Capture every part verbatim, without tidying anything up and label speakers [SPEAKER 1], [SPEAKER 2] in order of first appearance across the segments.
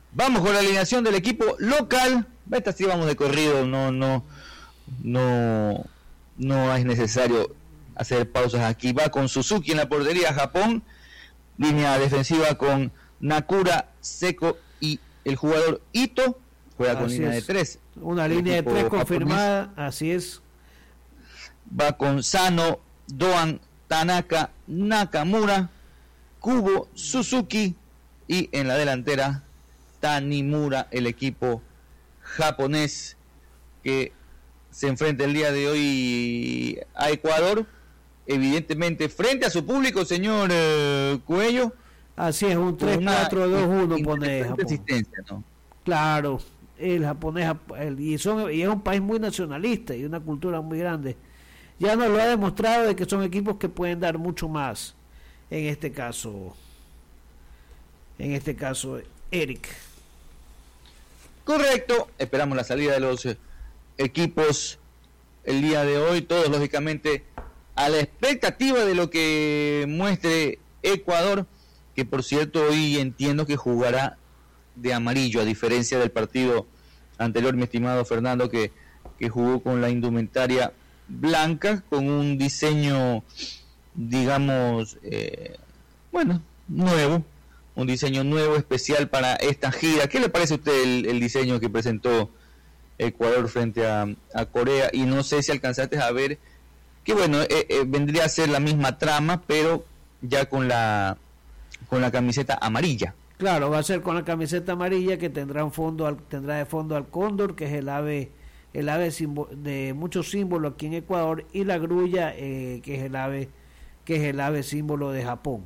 [SPEAKER 1] Vamos con la alineación del equipo local. Esta sí vamos de corrido, no, no, no, no es necesario hacer pausas aquí. Va con Suzuki en la portería, Japón. Línea defensiva con Nakura, Seko y el jugador Ito. Juega con
[SPEAKER 2] así
[SPEAKER 1] línea
[SPEAKER 2] es.
[SPEAKER 1] de tres.
[SPEAKER 2] Una línea de tres confirmada, japonés. Así es.
[SPEAKER 1] Va con Sano, Doan, Tanaka, Nakamura, Kubo, Suzuki y en la delantera Tanimura, el equipo japonés que se enfrenta el día de hoy a Ecuador, evidentemente frente a su público, señor eh, Cuello.
[SPEAKER 2] Así es, un tres cuatro dos uno pone Japón.
[SPEAKER 1] ¿No?
[SPEAKER 2] Claro, el japonés, el, y, son, y es un país muy nacionalista y una cultura muy grande. Ya nos lo ha demostrado de que son equipos que pueden dar mucho más. En este caso, en este caso, Eric.
[SPEAKER 1] Correcto, esperamos la salida de los equipos el día de hoy, todos lógicamente a la expectativa de lo que muestre Ecuador, que por cierto hoy entiendo que jugará de amarillo, a diferencia del partido anterior, mi estimado Fernando, que, que jugó con la indumentaria blanca, con un diseño, digamos, eh, bueno, nuevo, un diseño nuevo, especial para esta gira. ¿Qué le parece a usted el, el diseño que presentó Ecuador frente a, a Corea? Y no sé si alcanzaste a ver que, bueno, eh, eh, vendría a ser la misma trama, pero ya con la con la camiseta amarilla.
[SPEAKER 2] Claro, va a ser con la camiseta amarilla, que tendrá un fondo al, tendrá de fondo al cóndor, que es el ave el ave de muchos símbolos aquí en Ecuador, y la grulla, eh, que es el ave que es el ave símbolo de Japón.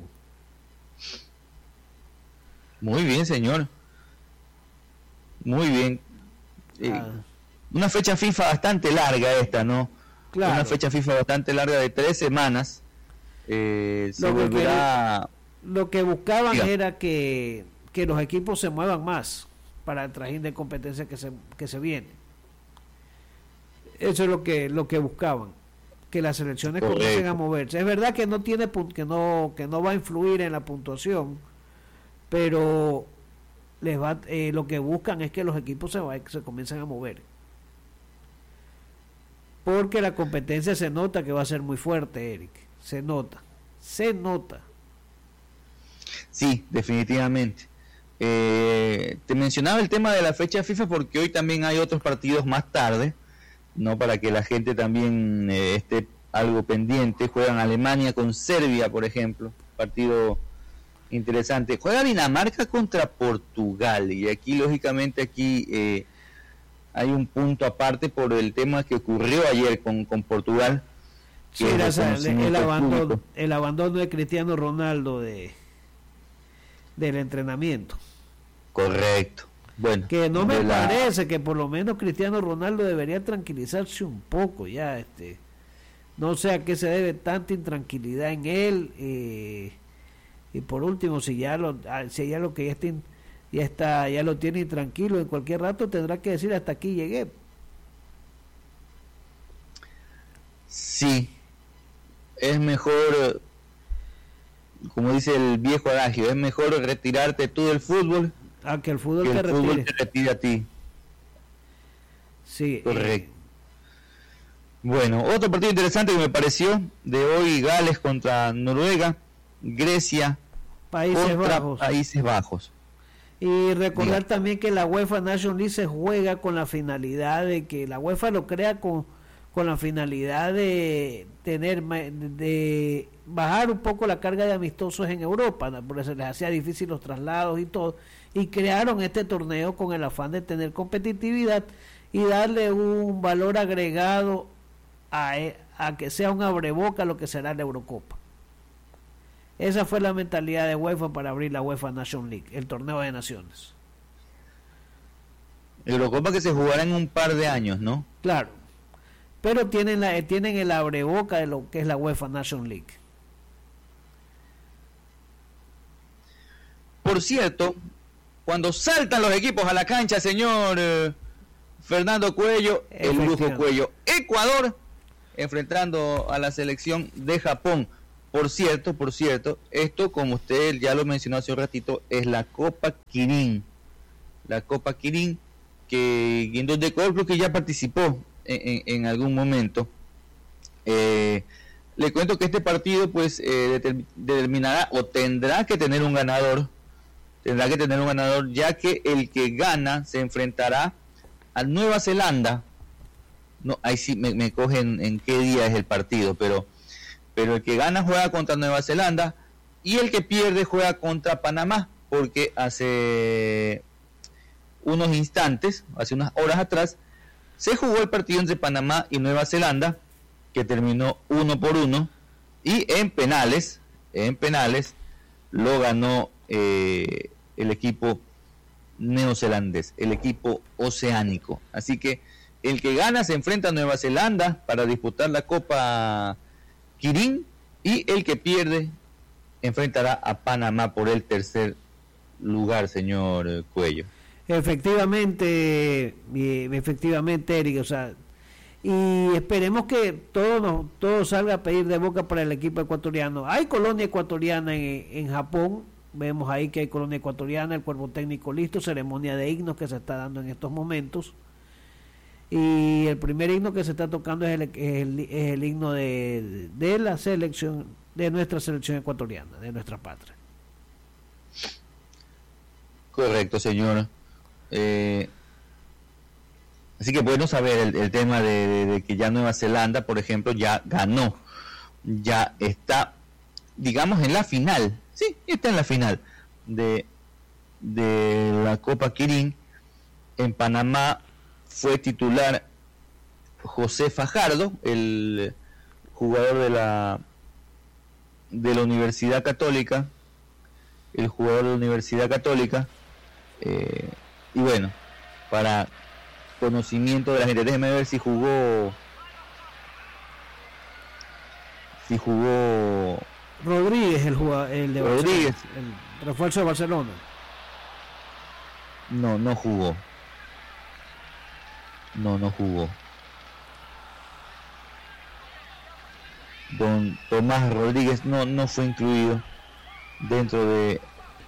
[SPEAKER 1] Muy bien, señor. Muy bien. Eh, ah. Una fecha FIFA bastante larga esta, ¿no?
[SPEAKER 2] Claro.
[SPEAKER 1] Una fecha FIFA bastante larga de tres semanas. Eh, se lo, volverá...
[SPEAKER 2] que, lo que buscaban Diga. era que, que los equipos se muevan más para el trajín de competencia que se, que se viene. Eso es lo que lo que buscaban, que las selecciones Correcto. comiencen a moverse. Es verdad que no tiene que no que no va a influir en la puntuación, pero les va eh, lo que buscan es que los equipos se va, se comiencen a mover, porque la competencia se nota que va a ser muy fuerte, Eric. Se nota, se nota.
[SPEAKER 1] Sí, definitivamente. Eh, te mencionaba el tema de la fecha FIFA porque hoy también hay otros partidos más tarde, no, para que la gente también eh, esté algo pendiente. Juegan Alemania con Serbia, por ejemplo, partido interesante. Juega Dinamarca contra Portugal, y aquí lógicamente aquí eh, hay un punto aparte por el tema que ocurrió ayer con, con Portugal.
[SPEAKER 2] Sí, era el, el, abandono, el abandono de Cristiano Ronaldo de del entrenamiento.
[SPEAKER 1] Correcto. Bueno,
[SPEAKER 2] que no me
[SPEAKER 1] la...
[SPEAKER 2] parece que por lo menos Cristiano Ronaldo debería tranquilizarse un poco ya, este, no sé a qué se debe tanta intranquilidad en él, eh, y por último, si ya lo, si ya lo que ya está, ya está, ya lo tiene intranquilo, en cualquier rato tendrá que decir hasta aquí llegué.
[SPEAKER 1] Sí, es mejor, como dice el viejo adagio, es mejor retirarte tú del fútbol
[SPEAKER 2] a que el fútbol,
[SPEAKER 1] que
[SPEAKER 2] te,
[SPEAKER 1] el
[SPEAKER 2] retire.
[SPEAKER 1] fútbol te retire a ti.
[SPEAKER 2] Sí,
[SPEAKER 1] correcto. Eh... Bueno, otro partido interesante que me pareció de hoy: Gales contra Noruega, Grecia
[SPEAKER 2] Países
[SPEAKER 1] contra
[SPEAKER 2] Bajos.
[SPEAKER 1] Países Bajos.
[SPEAKER 2] Y recordar Bien. también que la UEFA Nations League se juega con la finalidad de que la UEFA lo crea con con la finalidad de tener de bajar un poco la carga de amistosos en Europa, ¿no? Porque se les hacía difícil los traslados y todo, y crearon este torneo con el afán de tener competitividad y darle un valor agregado a, a que sea un abreboca lo que será la Eurocopa. Esa fue la mentalidad de UEFA para abrir la UEFA Nations League, el torneo de naciones.
[SPEAKER 1] Eurocopa que se jugará en un par de años, ¿no?
[SPEAKER 2] Claro, pero tienen la tienen el abreboca de lo que es la UEFA Nations League.
[SPEAKER 1] Por cierto, cuando saltan los equipos a la cancha, señor eh, Fernando Cuello, el Lujo Cuello, Ecuador enfrentando a la selección de Japón. Por cierto, por cierto, esto, como usted ya lo mencionó hace un ratito, es la Copa Kirin, la Copa Quirín, que en donde creo que ya participó en, en, en algún momento. Eh, le cuento que este partido pues eh, determinará o tendrá que tener un ganador, tendrá que tener un ganador, ya que el que gana se enfrentará a Nueva Zelanda. No, ahí sí me, me cogen en qué día es el partido, pero pero el que gana juega contra Nueva Zelanda y el que pierde juega contra Panamá, porque hace unos instantes, hace unas horas atrás, se jugó el partido entre Panamá y Nueva Zelanda, que terminó uno por uno, y en penales, en penales, lo ganó eh, el equipo neozelandés, el equipo oceánico. Así que el que gana se enfrenta a Nueva Zelanda para disputar la Copa Quirín, y el que pierde enfrentará a Panamá por el tercer lugar, señor Cuello.
[SPEAKER 2] Efectivamente, efectivamente, Eric, o sea, y esperemos que todo nos, todo salga a pedir de boca para el equipo ecuatoriano. Hay colonia ecuatoriana en, en Japón, vemos ahí que hay colonia ecuatoriana, el cuerpo técnico listo, ceremonia de himnos que se está dando en estos momentos, y el primer himno que se está tocando es el, es el, es el himno de, de la selección, de nuestra selección ecuatoriana, de nuestra patria.
[SPEAKER 1] Correcto, señor. Eh, así que bueno saber el, el tema de, de, de que ya Nueva Zelanda, por ejemplo, ya ganó, ya está, digamos, en la final, sí, está en la final de, de la Copa Quirín. En Panamá fue titular José Fajardo, el jugador de la de la Universidad Católica, el jugador de la Universidad Católica. Eh, y bueno, para conocimiento de la gente, déjeme ver si jugó si jugó
[SPEAKER 2] Rodríguez, el jugador, el de
[SPEAKER 1] Rodríguez,
[SPEAKER 2] Barcelona, el refuerzo de Barcelona.
[SPEAKER 1] No, no jugó. No, no jugó. Don Tomás Rodríguez no, no fue incluido dentro de.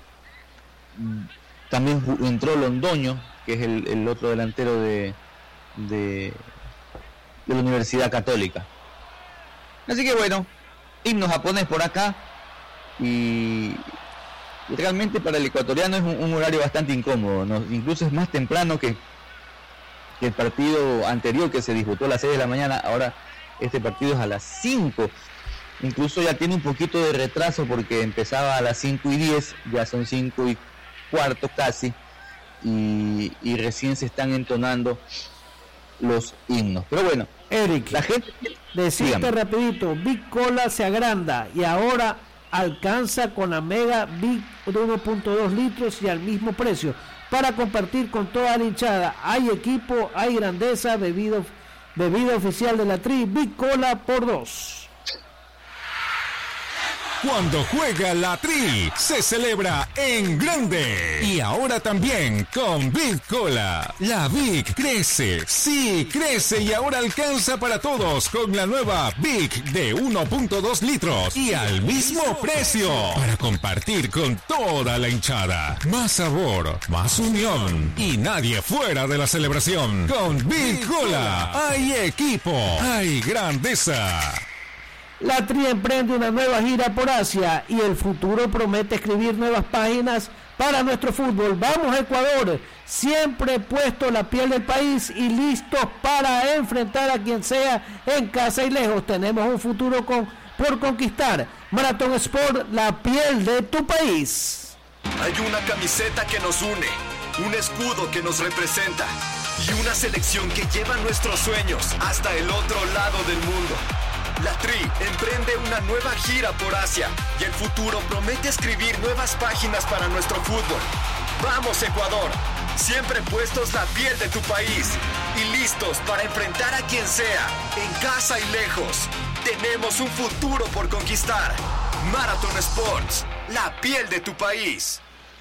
[SPEAKER 1] También entró Londoño, que es el, el otro delantero de, de de la Universidad Católica. Así que bueno, himno japonés por acá, y realmente para el ecuatoriano es un, un horario bastante incómodo, ¿no? Incluso es más temprano que, que el partido anterior que se disputó a las seis de la mañana. Ahora este partido es a las cinco, incluso ya tiene un poquito de retraso porque empezaba a las cinco y diez, ya son cinco y cuarto casi, y, y recién se están entonando los himnos. Pero bueno,
[SPEAKER 2] Eric,
[SPEAKER 1] la gente,
[SPEAKER 2] decirte
[SPEAKER 1] dígame.
[SPEAKER 2] rapidito, Big Cola se agranda y ahora alcanza con la Mega Big de uno punto dos litros y al mismo precio para compartir con toda la hinchada. Hay equipo, hay grandeza, bebida, bebida oficial de la Tri, Big Cola por dos.
[SPEAKER 3] Cuando juega la Tri, se celebra en grande. Y ahora también con Big Cola. La Big crece, sí, crece y ahora alcanza para todos con la nueva Big de uno punto dos litros y al mismo precio. Para compartir con toda la hinchada. Más sabor, más unión y nadie fuera de la celebración. Con Big Cola hay equipo, hay grandeza.
[SPEAKER 2] La Tri emprende una nueva gira por Asia y el futuro promete escribir nuevas páginas para nuestro fútbol. Vamos a Ecuador, siempre puesto la piel del país y listos para enfrentar a quien sea en casa y lejos. Tenemos un futuro con, por conquistar. Maratón Sport, la piel de tu país.
[SPEAKER 4] Hay una camiseta que nos une, un escudo que nos representa y una selección que lleva nuestros sueños hasta el otro lado del mundo. La Tri emprende una nueva gira por Asia y el futuro promete escribir nuevas páginas para nuestro fútbol. ¡Vamos, Ecuador! Siempre puestos la piel de tu país y listos para enfrentar a quien sea, en casa y lejos. Tenemos un futuro por conquistar. Marathon Sports, la piel de tu país.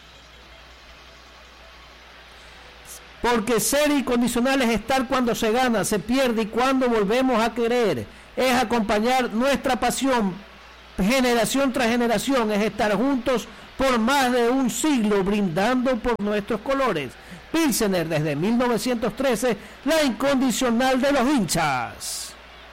[SPEAKER 2] Porque ser incondicional es estar cuando se gana, se pierde y cuando volvemos a querer. Es acompañar nuestra pasión, generación tras generación, es estar juntos por más de un siglo, brindando por nuestros colores. Pilsener desde mil novecientos trece, la incondicional de los hinchas.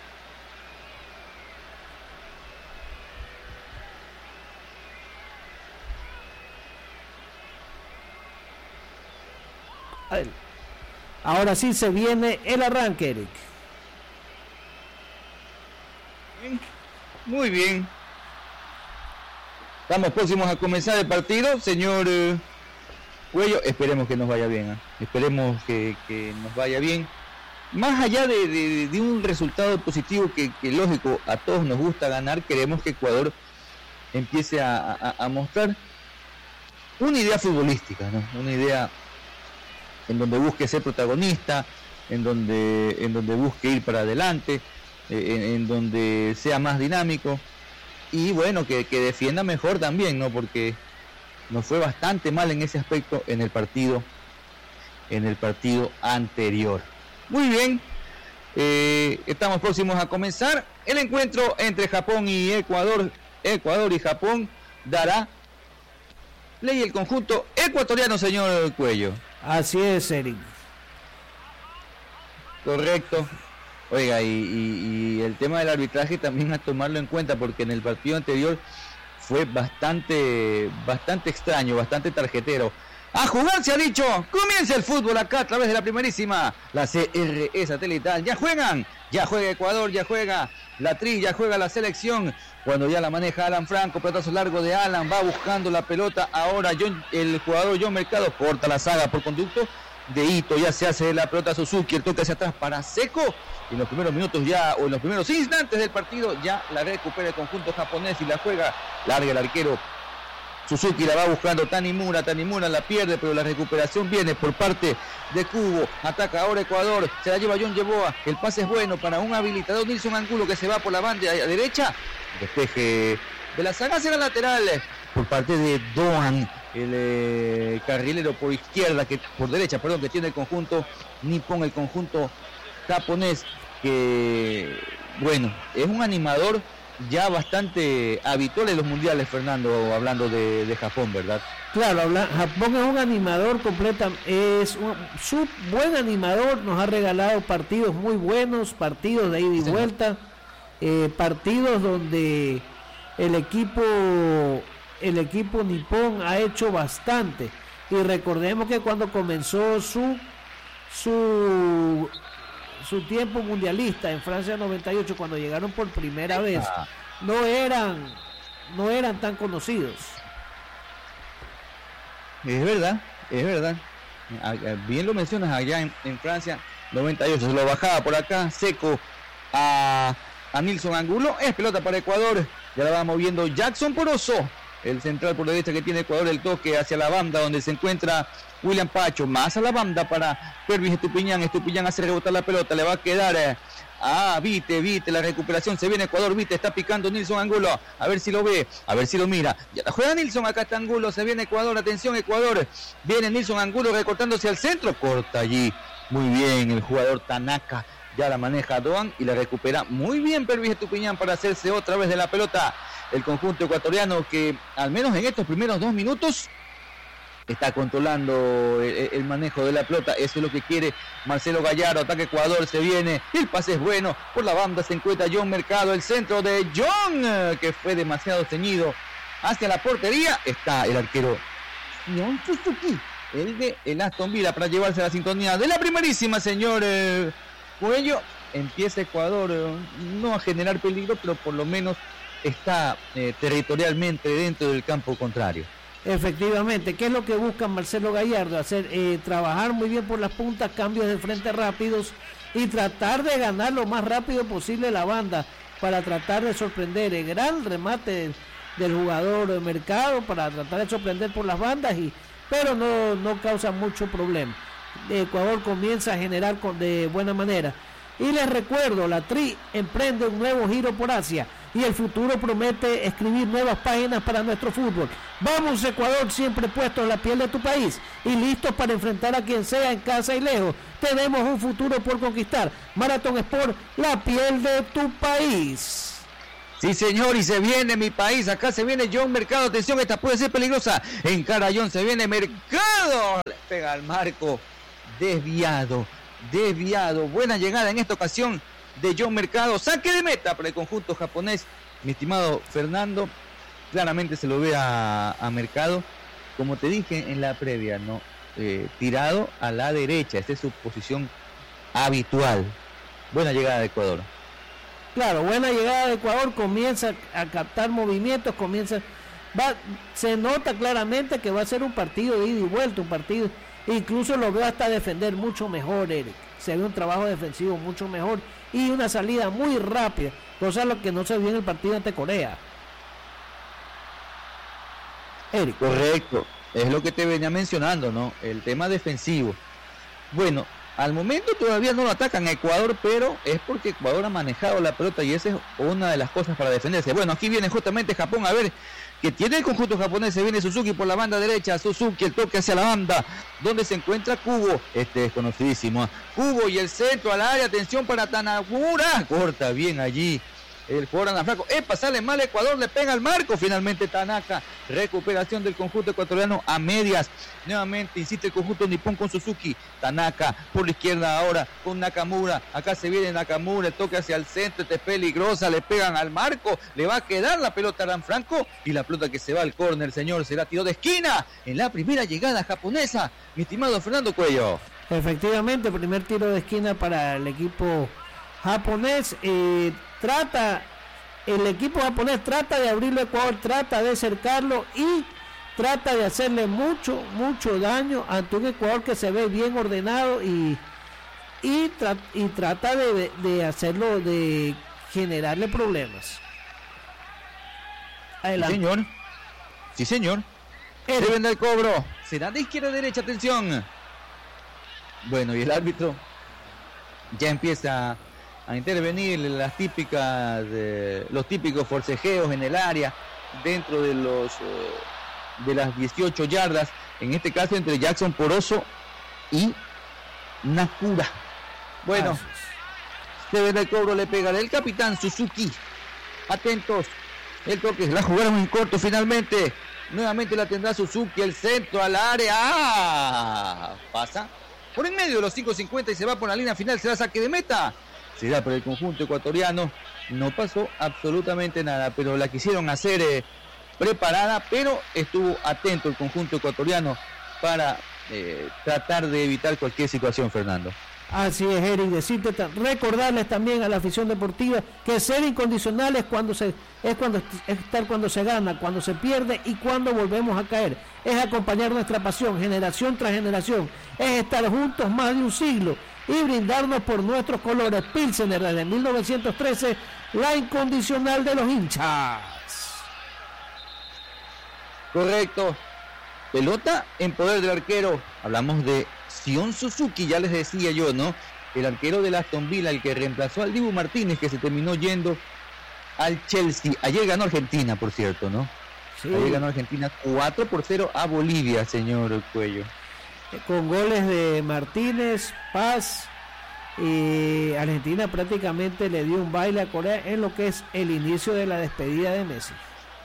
[SPEAKER 2] Ahora sí se viene el arranque, Eric.
[SPEAKER 1] Muy bien. Estamos próximos a comenzar el partido, señor eh, Cuello. Esperemos que nos vaya bien, ¿eh? Esperemos que, que nos vaya bien. Más allá de, de, de un resultado positivo que, que lógico, a todos nos gusta ganar, queremos que Ecuador empiece a, a, a mostrar una idea futbolística, ¿no? Una idea en donde busque ser protagonista, en donde, en donde busque ir para adelante, eh, en, en donde sea más dinámico. Y bueno, que, que defienda mejor también, ¿no? Porque nos fue bastante mal en ese aspecto en el partido, en el partido anterior. Muy bien, eh, estamos próximos a comenzar. El encuentro entre Japón y Ecuador, Ecuador y Japón, dará ley el conjunto ecuatoriano, señor Cuello.
[SPEAKER 2] Así es, Eric.
[SPEAKER 1] Correcto. Oiga, y, y, y el tema del arbitraje también a tomarlo en cuenta, porque en el partido anterior fue bastante, bastante extraño, bastante tarjetero. A jugar se ha dicho, comienza el fútbol acá a través de la primerísima, la C R E satelital. Ya juegan, ya juega Ecuador, ya juega la Tri, ya juega la selección. Cuando ya la maneja Alan Franco, pelotazo largo de Alan, va buscando la pelota. Ahora John, el jugador John Mercado corta la saga por conducto de Ito, ya se hace la pelota Suzuki, el toque hacia atrás para Seco, y en los primeros minutos ya, o en los primeros instantes del partido, ya la recupera el conjunto japonés y la juega, larga el arquero Suzuki, la va buscando Tanimura, Tanimura la pierde, pero la recuperación viene por parte de Kubo, ataca ahora Ecuador, se la lleva John Yeboah, el pase es bueno para un habilitador Nilson Angulo que se va por la banda derecha, despeje de la saga hacia la lateral, por parte de Doan, el eh, carrilero por izquierda, que por derecha, perdón, que tiene el conjunto nipón, el conjunto japonés, que bueno, es un animador ya bastante habitual en los mundiales, Fernando, hablando de, de Japón, ¿verdad?
[SPEAKER 2] Claro, habla, Japón es un animador completa, es un su buen animador, nos ha regalado partidos muy buenos, partidos de ida y vuelta, eh, partidos donde el equipo el equipo nipón ha hecho bastante, y recordemos que cuando comenzó su su su tiempo mundialista en Francia noventa y ocho, cuando llegaron por primera vez, no eran no eran tan conocidos.
[SPEAKER 1] Es verdad, es verdad, bien lo mencionas, allá en, en Francia noventa y ocho, se lo bajaba por acá Seco a, a Nilson Angulo, es pelota para Ecuador, ya la va moviendo Jackson Poroso, el central por derecha que tiene Ecuador, el toque hacia la banda donde se encuentra William Pacho, más a la banda para Pervis Estupiñán, Estupiñán hace rebotar la pelota, le va a quedar eh, a Vite, Vite, la recuperación, se viene Ecuador, Vite está picando Nilson Angulo, a ver si lo ve, a ver si lo mira, ya la juega Nilson, acá está Angulo, se viene Ecuador, atención Ecuador, viene Nilson Angulo recortándose al centro, corta allí, muy bien el jugador Tanaka, ya la maneja Doan y la recupera muy bien Pervis Estupiñán para hacerse otra vez de la pelota, el conjunto ecuatoriano que al menos en estos primeros dos minutos está controlando el, el manejo de la pelota, eso es lo que quiere Marcelo Gallardo, ataque Ecuador, se viene, el pase es bueno, por la banda se encuentra John Mercado, el centro de John, que fue demasiado ceñido hacia la portería, está el arquero John Suzuki, el de el Aston Villa, para llevarse a la sintonía de la primerísima, señor eh, Cuello, empieza Ecuador eh, no a generar peligro, pero por lo menos está eh, territorialmente dentro del campo contrario.
[SPEAKER 2] Efectivamente, ¿qué es lo que busca Marcelo Gallardo? Hacer eh, trabajar muy bien por las puntas, cambios de frente rápidos y tratar de ganar lo más rápido posible la banda para tratar de sorprender. El gran remate del, del jugador de Mercado para tratar de sorprender por las bandas, y pero no, no causa mucho problema. Ecuador comienza a generar con, de buena manera. Y les recuerdo, la Tri emprende un nuevo giro por Asia y el futuro promete escribir nuevas páginas para nuestro fútbol. Vamos Ecuador, siempre puestos en la piel de tu país y listos para enfrentar a quien sea en casa y lejos. Tenemos un futuro por conquistar. Marathon Sport, la piel de tu país.
[SPEAKER 1] Sí, señor, y se viene mi país, acá se viene John Mercado, atención, esta puede ser peligrosa, encara John, se viene Mercado, pega al marco, desviado, desviado, buena llegada en esta ocasión de John Mercado, saque de meta para el conjunto japonés, mi estimado Fernando, claramente se lo ve a, a Mercado, como te dije en la previa, ¿no? Eh, tirado a la derecha, esta es su posición habitual. Buena llegada de Ecuador.
[SPEAKER 2] Claro, buena llegada de Ecuador, comienza a captar movimientos, comienza, va, se nota claramente que va a ser un partido de ida y vuelta, un partido, incluso lo veo hasta defender mucho mejor, Eric, se ve un trabajo defensivo mucho mejor y una salida muy rápida, cosa lo que no se vio en el partido ante Corea.
[SPEAKER 1] Eric. Correcto, es lo que te venía mencionando, ¿no? El tema defensivo. Bueno, al momento todavía no lo atacan a Ecuador, pero es porque Ecuador ha manejado la pelota y esa es una de las cosas para defenderse. Bueno, aquí viene justamente Japón, a ver, que tiene el conjunto japonés, se viene Suzuki por la banda derecha, Suzuki, el toque hacia la banda, donde se encuentra Kubo, este es conocidísimo, Kubo y el centro al área, atención para Tanagura, corta bien allí. El jugador Franco, epa, sale mal Ecuador, le pega al marco, finalmente Tanaka, recuperación del conjunto ecuatoriano a medias, nuevamente insiste el conjunto nipón con Suzuki, Tanaka por la izquierda ahora con Nakamura, acá se viene Nakamura, el toque hacia el centro, esta es peligrosa, le pegan al marco, le va a quedar la pelota a Franco y la pelota que se va al córner, señor, será tiro de esquina en la primera llegada japonesa, mi estimado Fernando Cuello.
[SPEAKER 2] Efectivamente, primer tiro de esquina para el equipo japonés, eh, trata, el equipo japonés trata de abrirlo a Ecuador, trata de cercarlo y trata de hacerle mucho, mucho daño ante un Ecuador que se ve bien ordenado y y, tra- y trata de, de hacerlo, de generarle problemas.
[SPEAKER 1] Adelante. Sí, señor. Sí, señor. Se vende el cobro. Será de izquierda a derecha, atención. Bueno, y el árbitro ya empieza a intervenir las típicas eh, los típicos forcejeos en el área dentro de los eh, de las dieciocho yardas, en este caso entre Jackson Poroso y Nakura. Bueno, se ve el cobro, le pegará el capitán Suzuki. Atentos, el toque, la jugaron en corto finalmente. Nuevamente la tendrá Suzuki, el centro al área. ¡Ah! Pasa por en medio de los cinco cincuenta y se va por la línea final, será saque de meta. Será por el conjunto ecuatoriano, no pasó absolutamente nada, pero la quisieron hacer eh, preparada, pero estuvo atento el conjunto ecuatoriano para eh, tratar de evitar cualquier situación, Fernando.
[SPEAKER 2] Así es, Eric, decirte, recordarles también a la afición deportiva que ser incondicional es cuando se es cuando es estar cuando se gana, cuando se pierde y cuando volvemos a caer. Es acompañar nuestra pasión generación tras generación, es estar juntos más de un siglo y brindarnos por nuestros colores. Pilsener desde mil novecientos trece, la incondicional de los hinchas.
[SPEAKER 1] Correcto. Pelota en poder del arquero. Hablamos de Sion Suzuki, ya les decía yo, ¿no? El arquero del Aston Villa, el que reemplazó al Dibu Martínez, que se terminó yendo al Chelsea. Ayer ganó Argentina, por cierto, ¿no? Sí. Ayer ganó Argentina cuatro por cero a Bolivia, señor Cuello.
[SPEAKER 2] Con goles de Martínez, Paz, y Argentina prácticamente le dio un baile a Corea en lo que es el inicio de la despedida de Messi.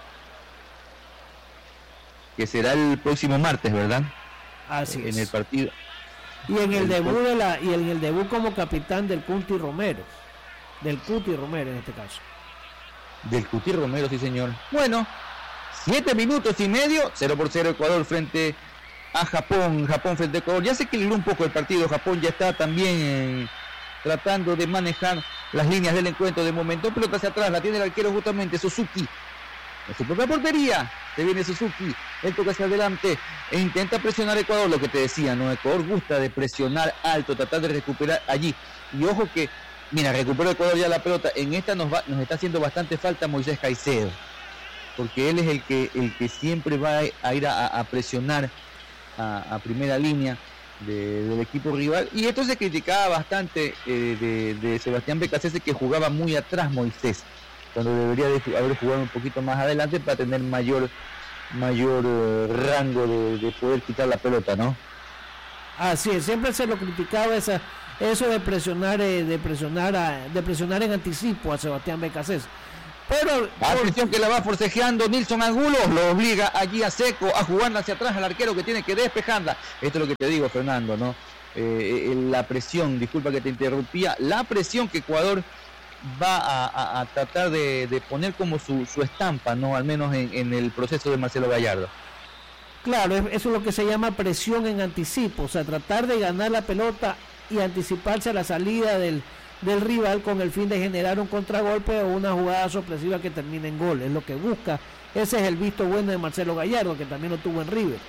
[SPEAKER 1] Que será el próximo martes, ¿verdad?
[SPEAKER 2] Así
[SPEAKER 1] en
[SPEAKER 2] es.
[SPEAKER 1] el partido.
[SPEAKER 2] Y en el, el debut de la y en el debut como capitán del Cuti Romero, del Cuti Romero en este caso.
[SPEAKER 1] Del Cuti Romero, sí, señor. Bueno, siete minutos y medio, cero por cero Ecuador frente a Japón, Japón frente a Ecuador. Ya se equilibró un poco el partido, Japón ya está también eh, tratando de manejar las líneas del encuentro de momento. Pelota hacia atrás, la tiene el arquero justamente Suzuki. En su propia portería, se viene Suzuki, él toca hacia adelante e intenta presionar a Ecuador, lo que te decía, ¿no? Ecuador gusta de presionar alto, tratar de recuperar allí. Y ojo que, mira, recuperó Ecuador ya la pelota, en esta nos va, nos está haciendo bastante falta Moisés Caicedo, porque él es el que, el que siempre va a ir a, a presionar a, a primera línea de, del equipo rival. Y esto se criticaba bastante eh, de, de Sebastián Becasese, que jugaba muy atrás Moisés, cuando debería de haber jugado un poquito más adelante para tener mayor mayor uh, rango de, de poder quitar la pelota, ¿no?
[SPEAKER 2] Así es, siempre se lo criticaba esa, eso de presionar eh, de presionar a, de presionar en anticipo a Sebastián Becasés. Pero
[SPEAKER 1] atención que la va forcejeando Nilson Angulo, lo obliga allí a Seco a jugarla hacia atrás al arquero que tiene que despejarla. Esto es lo que te digo, Fernando, ¿no? Eh, la presión, disculpa que te interrumpía, la presión que Ecuador va a, a, a tratar de, de poner como su, su estampa, ¿no? Al menos en, en el proceso de Marcelo Gallardo.
[SPEAKER 2] Claro, eso es lo que se llama presión en anticipo, o sea, tratar de ganar la pelota y anticiparse a la salida del, del rival con el fin de generar un contragolpe o una jugada sorpresiva que termine en gol, es lo que busca. Ese es el visto bueno de Marcelo Gallardo, que también lo tuvo en River.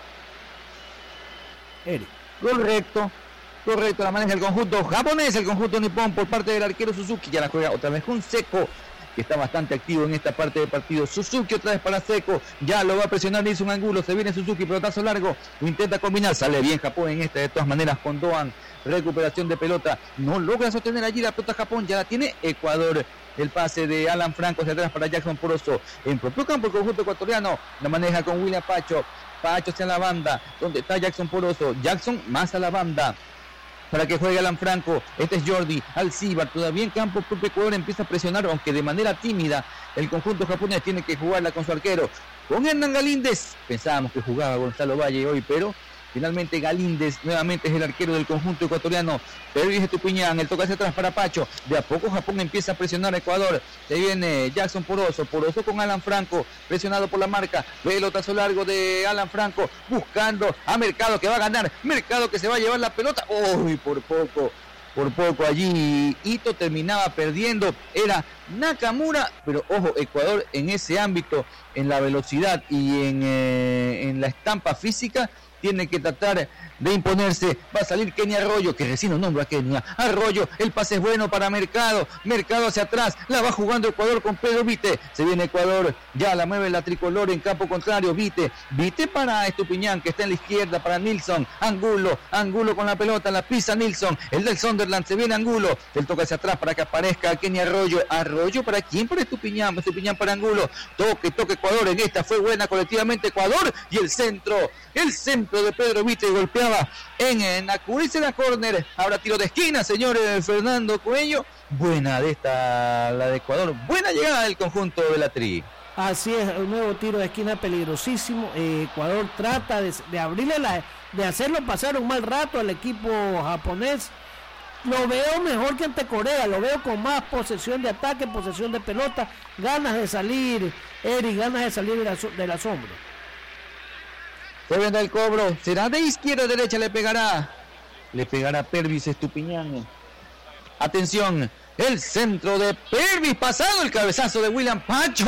[SPEAKER 2] Eric.
[SPEAKER 1] Correcto, correcto, la maneja el conjunto japonés, el conjunto nipón por parte del arquero Suzuki, ya la juega otra vez con Seco, que está bastante activo en esta parte del partido. Suzuki otra vez para Seco, ya lo va a presionar Nilson Angulo, se viene Suzuki, pelotazo largo, intenta combinar, sale bien Japón en esta, de todas maneras con Doan, recuperación de pelota, no logra sostener allí la pelota Japón, ya la tiene Ecuador. El pase de Alan Franco hacia atrás para Jackson Poroso, en propio campo el conjunto ecuatoriano, la maneja con William Pacho, Pacho hacia la banda, donde está Jackson Poroso, Jackson más a la banda, para que juegue Alan Franco, este es Jordi, Alcibar, todavía en campo propio Ecuador empieza a presionar, aunque de manera tímida, el conjunto japonés tiene que jugarla con su arquero, con Hernán Galíndez, pensábamos que jugaba Gonzalo Valle hoy, pero finalmente Galíndez nuevamente es el arquero del conjunto ecuatoriano. Pervis Estupiñán, el toque hacia atrás para Pacho. De a poco Japón empieza a presionar a Ecuador. Se viene Jackson Poroso, Poroso con Alan Franco, presionado por la marca. Pelotazo largo de Alan Franco, buscando a Mercado que va a ganar. Mercado que se va a llevar la pelota. Uy, por poco, por poco allí Ito terminaba perdiendo. Era Nakamura, pero ojo, Ecuador en ese ámbito, en la velocidad y en, eh, en la estampa física, tiene que tratar de imponerse. Va a salir Kenny Arroyo, que recién no nombra a Kenia. Arroyo, el pase es bueno para Mercado. Mercado hacia atrás, la va jugando Ecuador con Pedro Vite. Se viene Ecuador, ya la mueve la tricolor en campo contrario. Vite, Vite para Estupiñán, que está en la izquierda, para Nilson. Angulo, Angulo con la pelota, la pisa Nilson. El del Sunderland, se viene Angulo. El toque hacia atrás para que aparezca Kenny Arroyo. Arroyo para quién, para Estupiñán. Estupiñán para Angulo. Toque, toque Ecuador. En esta fue buena colectivamente Ecuador. Y el centro, el centro de Pedro Vite golpeaba en, en Acurice la córner. Ahora tiro de esquina, señor eh, Fernando Cuello. Buena de esta, la de Ecuador. Buena llegada del conjunto de la Tri.
[SPEAKER 2] Así es, un nuevo tiro de esquina peligrosísimo. Eh, Ecuador trata de, de abrirle la, de hacerlo pasar un mal rato al equipo japonés. Lo veo mejor que ante Corea, lo veo con más posesión de ataque, posesión de pelota, ganas de salir, Eric, ganas de salir de la, de la sombra.
[SPEAKER 1] Se vende el cobro, será de izquierda a derecha, le pegará, le pegará Pervis Estupiñán. Atención, el centro de Pervis, pasado el cabezazo de William Pacho.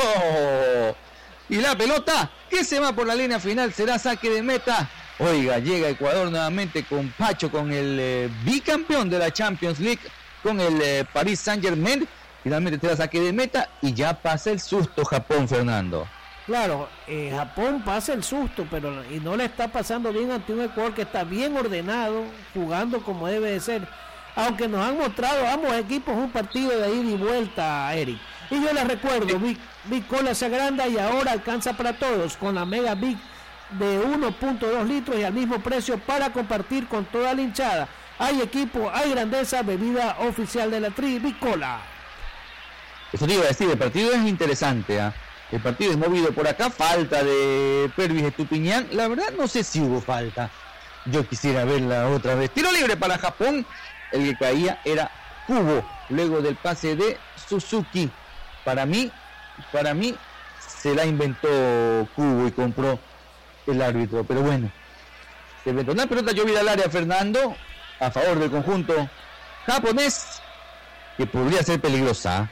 [SPEAKER 1] Y la pelota que se va por la línea final, será saque de meta. Oiga, llega Ecuador nuevamente con Pacho, con el eh, bicampeón de la Champions League, con el eh, Paris Saint-Germain. Finalmente será saque de meta y ya pasa el susto Japón, Fernando.
[SPEAKER 2] Claro, eh, Japón pasa el susto, pero y no le está pasando bien ante un Ecuador que está bien ordenado, jugando como debe de ser. Aunque nos han mostrado ambos equipos un partido de ida y vuelta, Eric. Y yo les recuerdo, Big, Big Cola se agranda y ahora alcanza para todos con la Mega Big de uno punto dos litros y al mismo precio para compartir con toda la hinchada. Hay equipo, hay grandeza, bebida oficial de la Tri, Big Cola.
[SPEAKER 1] Eso te iba a decir, el partido es interesante, ¿eh? El partido es movido por acá, falta de Pervis Estupiñán. La verdad no sé si hubo falta. Yo quisiera verla otra vez. Tiro libre para Japón. El que caía era Kubo, luego del pase de Suzuki. Para mí, para mí se la inventó Kubo y compró el árbitro. Pero bueno, se inventó una pelota llovida al área, Fernando, a favor del conjunto japonés, que podría ser peligrosa.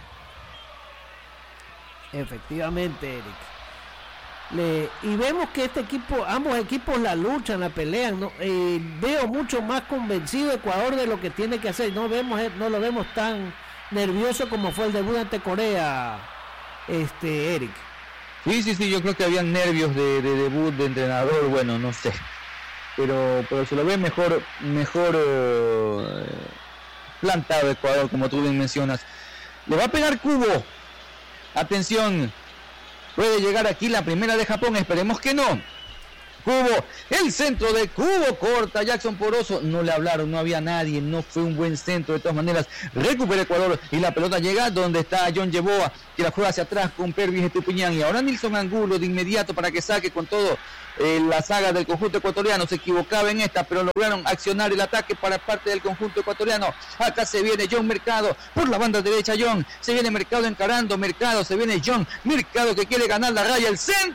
[SPEAKER 2] Efectivamente, Eric. Le, y vemos que este equipo, ambos equipos la luchan, la pelean. ¿no? Eh, veo mucho más convencido Ecuador de lo que tiene que hacer. No vemos, no lo vemos tan nervioso como fue el debut ante Corea, este Eric.
[SPEAKER 1] Sí, sí, sí, yo creo que habían nervios de, de debut de entrenador, bueno, no sé. Pero, pero se lo ve mejor, mejor eh, plantado Ecuador, como tú bien mencionas. Le va a pegar Kubo. Atención, puede llegar aquí la primera de Japón, esperemos que no. Cubo, el centro de Cubo, corta Jackson Poroso, no le hablaron, no había nadie, no fue un buen centro, de todas maneras, recupera Ecuador y la pelota llega donde está John Yeboah, que la juega hacia atrás con Pervis Estupiñán, y ahora Nilson Angulo de inmediato para que saque con todo eh, la saga del conjunto ecuatoriano, se equivocaba en esta, pero lograron accionar el ataque para parte del conjunto ecuatoriano. Acá se viene John Mercado, por la banda derecha John, se viene Mercado encarando, Mercado, se viene John, Mercado que quiere ganar la raya, el centro,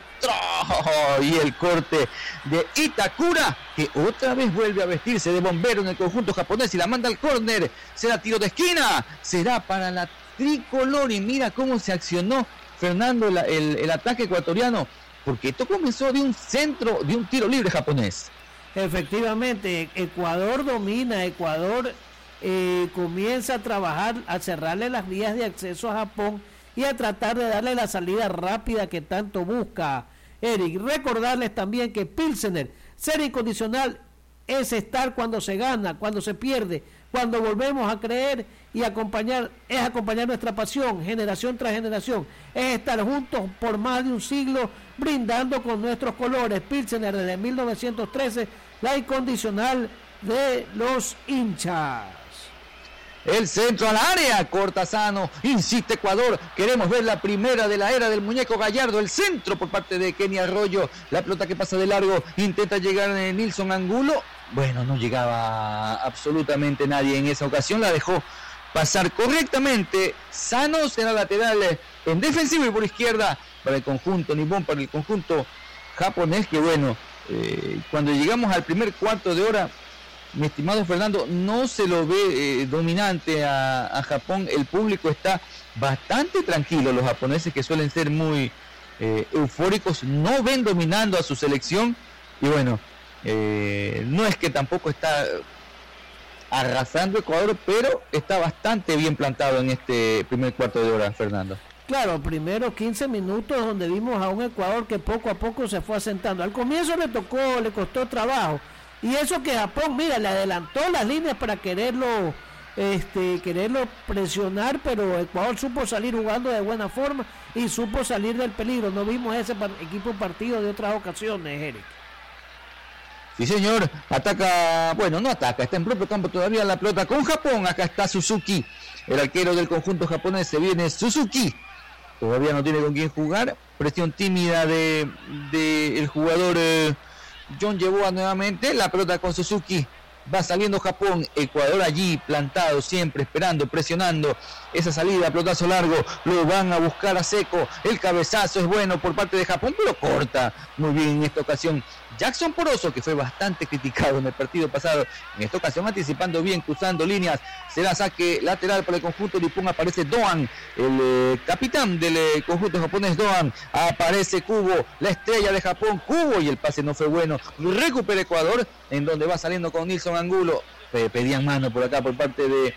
[SPEAKER 1] y el corte de Itakura, que otra vez vuelve a vestirse de bombero en el conjunto japonés y la manda al córner, será tiro de esquina, será para la tricolor, y mira cómo se accionó Fernando el, el, el ataque ecuatoriano, porque esto comenzó de un centro, de un tiro libre japonés.
[SPEAKER 2] Efectivamente, Ecuador domina, Ecuador eh, comienza a trabajar, a cerrarle las vías de acceso a Japón y a tratar de darle la salida rápida que tanto busca Eric. Recordarles también que Pilsener, ser incondicional es estar cuando se gana, cuando se pierde, cuando volvemos a creer y acompañar, es acompañar nuestra pasión, generación tras generación, es estar juntos por más de un siglo, brindando con nuestros colores. Pilsener desde mil novecientos trece, la incondicional de los hinchas.
[SPEAKER 1] El centro al área, corta Sano, insiste Ecuador, queremos ver la primera de la era del muñeco Gallardo, el centro por parte de Kenny Arroyo, la pelota que pasa de largo, intenta llegar en Nilson Angulo, bueno, no llegaba absolutamente nadie en esa ocasión, la dejó pasar correctamente. Sano será lateral en defensivo y por izquierda para el conjunto nipón, para el conjunto japonés, que bueno, eh, cuando llegamos al primer cuarto de hora, mi estimado Fernando, no se lo ve eh, dominante a, a Japón, el público está bastante tranquilo, los japoneses que suelen ser muy eh, eufóricos, no ven dominando a su selección, y bueno, eh, no es que tampoco está arrasando Ecuador, pero está bastante bien plantado en este primer cuarto de hora, Fernando.
[SPEAKER 2] Claro, primero quince minutos donde vimos a un Ecuador que poco a poco se fue asentando. Al comienzo le tocó, le costó trabajo. Y eso que Japón, mira, le adelantó las líneas para quererlo, este, quererlo presionar, pero Ecuador supo salir jugando de buena forma y supo salir del peligro. No vimos ese par- equipo partido de otras ocasiones, Eric.
[SPEAKER 1] Sí, señor, ataca, bueno, no ataca, está en propio campo todavía la pelota con Japón. Acá está Suzuki, el arquero del conjunto japonés, se viene Suzuki, todavía no tiene con quién jugar, presión tímida de, de el jugador eh, John Yeboah nuevamente, la pelota con Suzuki, va saliendo Japón, Ecuador allí plantado siempre, esperando, presionando esa salida, pelotazo largo, lo van a buscar a Seco, el cabezazo es bueno por parte de Japón, pero corta muy bien en esta ocasión Jackson Poroso, que fue bastante criticado en el partido pasado, en esta ocasión anticipando bien, cruzando líneas, será saque lateral para el conjunto nipón, aparece Doan, el eh, capitán del eh, conjunto japonés Doan, aparece Kubo, la estrella de Japón, Kubo, y el pase no fue bueno, recupera Ecuador, en donde va saliendo con Nilson Angulo, eh, pedían mano por acá por parte de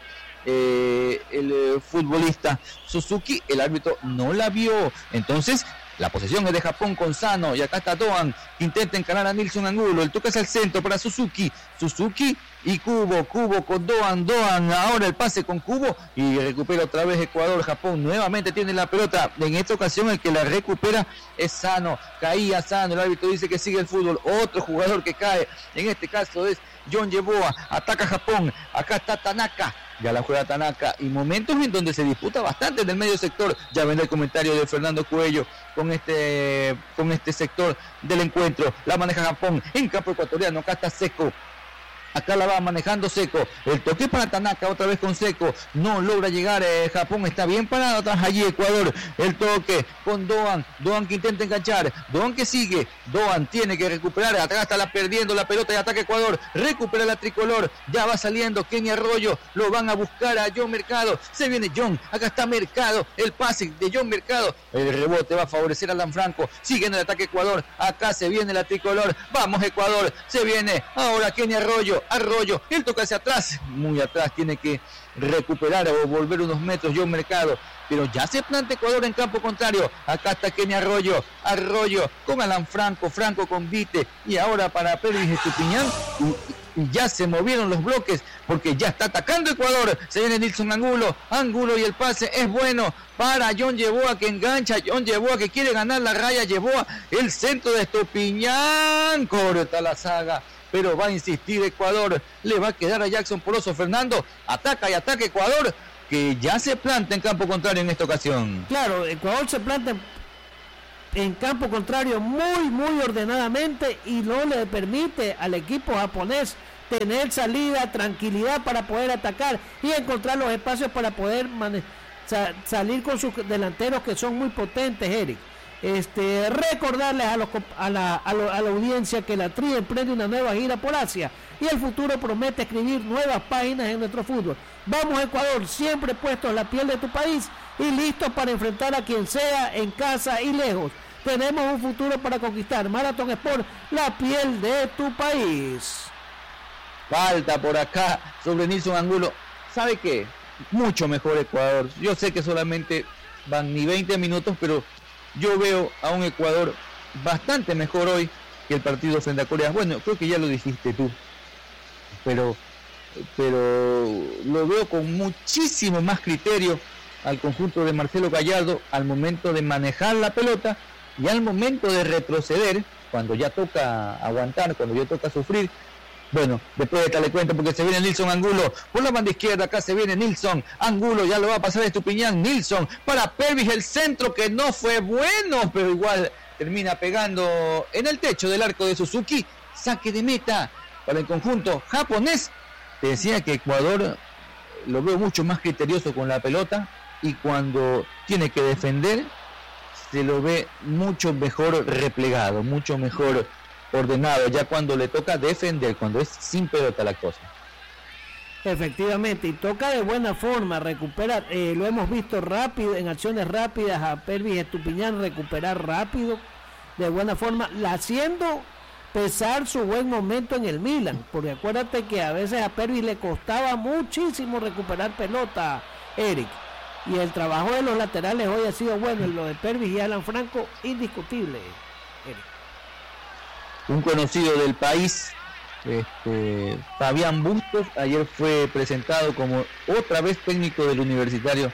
[SPEAKER 1] eh, el eh, futbolista Suzuki, el árbitro no la vio, entonces la posesión es de Japón con Sano, y acá está Doan, que intenta encarar a Nilson Angulo, el toque es al centro para Suzuki, Suzuki y Kubo, Kubo con Doan, Doan, ahora el pase con Kubo, y recupera otra vez Ecuador, Japón nuevamente tiene la pelota, en esta ocasión el que la recupera es Sano, caía Sano, el árbitro dice que sigue el fútbol, otro jugador que cae, en este caso es John Yeboah, ataca Japón, acá está Tanaka, ya la juega Tanaka, y momentos en donde se disputa bastante en el medio sector, ya ven el comentario de Fernando Cuello con este, con este sector del encuentro, la maneja Japón, en campo ecuatoriano, acá está Seco, acá la va manejando Seco, el toque para Tanaka otra vez con Seco, no logra llegar, eh, Japón está bien parado atrás allí Ecuador, el toque con Doan, Doan que intenta enganchar, Doan que sigue, Doan tiene que recuperar, atrás está la, perdiendo la pelota y ataca Ecuador, recupera la tricolor, ya va saliendo Kenny Arroyo, lo van a buscar a John Mercado, se viene John, acá está Mercado, el pase de John Mercado, el rebote va a favorecer a Alan Franco, sigue en el ataque Ecuador, acá se viene la tricolor, vamos Ecuador, se viene ahora Kenny Arroyo, Arroyo, Arroyo, él toca hacia atrás, muy atrás, tiene que recuperar o volver unos metros John Mercado, pero ya se planta Ecuador en campo contrario. Acá está Kenny Arroyo, Arroyo con Alan Franco, Franco con Vite, y ahora para Pervis Estupiñán, y, y ya se movieron los bloques, porque ya está atacando Ecuador. Se viene Nilson Angulo, Angulo, y el pase es bueno para John Yeboah, que engancha, John Yeboah que quiere ganar la raya, Yeboah, el centro de Estupiñán, corta la saga, pero va a insistir Ecuador, le va a quedar a Jackson Poroso. Fernando, ataca y ataca Ecuador, que ya se planta en campo contrario en esta ocasión.
[SPEAKER 2] Claro, Ecuador se planta en, en campo contrario muy, muy ordenadamente, y no le permite al equipo japonés tener salida, tranquilidad para poder atacar y encontrar los espacios para poder mane- sa- salir con sus delanteros, que son muy potentes, Eric. Este, recordarles a, los, a, la, a, lo, a la audiencia que la Tri emprende una nueva gira por Asia, y el futuro promete escribir nuevas páginas en nuestro fútbol. Vamos, Ecuador, siempre puestos en la piel de tu país y listos para enfrentar a quien sea, en casa y lejos. Tenemos un futuro para conquistar. Marathon Sport, la piel de tu país.
[SPEAKER 1] Falta por acá sobre Nilson Angulo. ¿Sabe qué? Mucho mejor Ecuador. Yo sé que solamente van ni veinte minutos, pero yo veo a un Ecuador bastante mejor hoy que el partido frente a Corea. Bueno, creo que ya lo dijiste tú, pero pero lo veo con muchísimo más criterio al conjunto de Marcelo Gallardo al momento de manejar la pelota y al momento de retroceder, cuando ya toca aguantar, cuando ya toca sufrir. Bueno, después de esta le cuento, porque se viene Nilson Angulo por la banda izquierda. Acá se viene Nilson Angulo, ya lo va a pasar Estupiñán. Nilson para Pervis, el centro que no fue bueno, pero igual termina pegando en el techo del arco de Suzuki. Saque de meta para el conjunto japonés. Te decía que Ecuador lo veo mucho más criterioso con la pelota, y cuando tiene que defender se lo ve mucho mejor replegado, mucho mejor ordenado, ya cuando le toca defender, cuando es sin pelota la cosa.
[SPEAKER 2] Efectivamente, y toca de buena forma, recuperar, eh, lo hemos visto rápido, en acciones rápidas, a Pervis Estupiñán recuperar rápido, de buena forma, haciendo pesar su buen momento en el Milan, porque acuérdate que a veces a Pervis le costaba muchísimo recuperar pelota, Eric, y el trabajo de los laterales hoy ha sido bueno, lo de Pervis y Alan Franco, indiscutible, Eric.
[SPEAKER 1] Un conocido del país, este, Fabián Bustos, ayer fue presentado como otra vez técnico del Universitario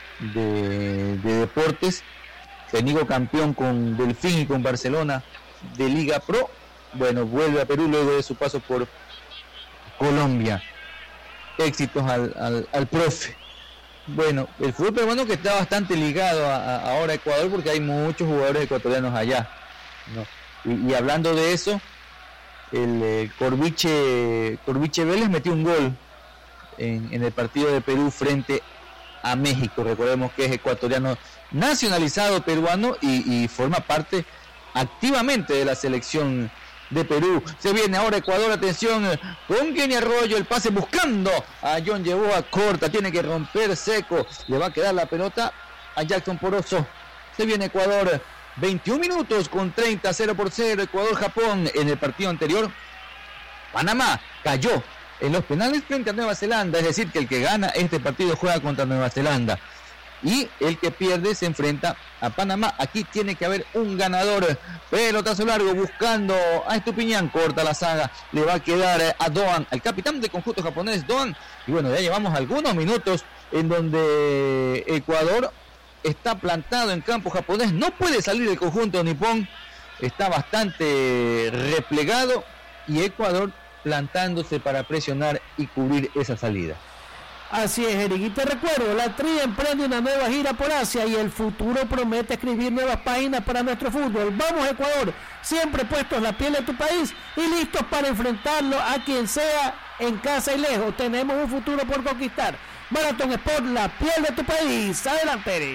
[SPEAKER 1] de, de Deportes, técnico campeón con Delfín y con Barcelona de Liga Pro. Bueno, vuelve a Perú luego de su paso por Colombia. Éxitos al, al, al profe. Bueno, el fútbol peruano que está bastante ligado a, a ahora a Ecuador, porque hay muchos jugadores ecuatorianos allá, ¿no? Y, y hablando de eso, el eh, Corviche, Corviche Vélez metió un gol en, en el partido de Perú frente a México. Recordemos que es ecuatoriano nacionalizado peruano y, y forma parte activamente de la selección de Perú. Se viene ahora Ecuador, atención, con Kenny Arroyo, el pase buscando a John Yeboah, corta, tiene que romper seco, le va a quedar la pelota a Jackson Poroso. Se viene Ecuador, veintiún minutos con treinta, cero por cero, Ecuador-Japón. En el partido anterior, Panamá cayó en los penales frente a Nueva Zelanda, es decir, que el que gana este partido juega contra Nueva Zelanda, y el que pierde se enfrenta a Panamá. Aquí tiene que haber un ganador. Pelotazo largo buscando a Estupiñán, corta la saga, le va a quedar a Doan, al capitán del conjunto japonés, Doan. Y bueno, ya llevamos algunos minutos en donde Ecuador está plantado en campo japonés, no puede salir el conjunto nipón, está bastante replegado, y Ecuador plantándose para presionar y cubrir esa salida.
[SPEAKER 2] Así es, Eric, y te recuerdo, la Tri emprende una nueva gira por Asia y el futuro promete escribir nuevas páginas para nuestro fútbol. Vamos, Ecuador, siempre puestos en la piel de tu país y listos para enfrentarlo a quien sea, en casa y lejos. Tenemos un futuro por conquistar. Marathon Sport, la piel de tu país. Adelante, Eric.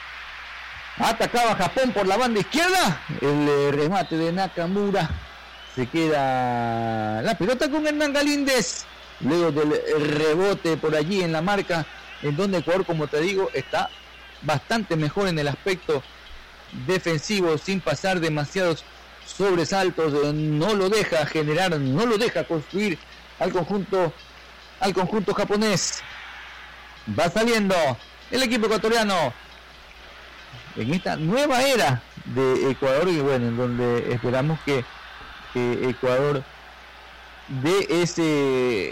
[SPEAKER 1] Atacaba Japón por la banda izquierda, el eh, remate de Nakamura, se queda la pelota con Hernán Galíndez. Luego del rebote por allí en la marca, en donde Ecuador, como te digo, está bastante mejor en el aspecto defensivo, sin pasar demasiados sobresaltos, no lo deja generar, no lo deja construir al conjunto, al conjunto japonés. Va saliendo el equipo ecuatoriano en esta nueva era de Ecuador, y bueno, en donde esperamos que, que Ecuador dé ese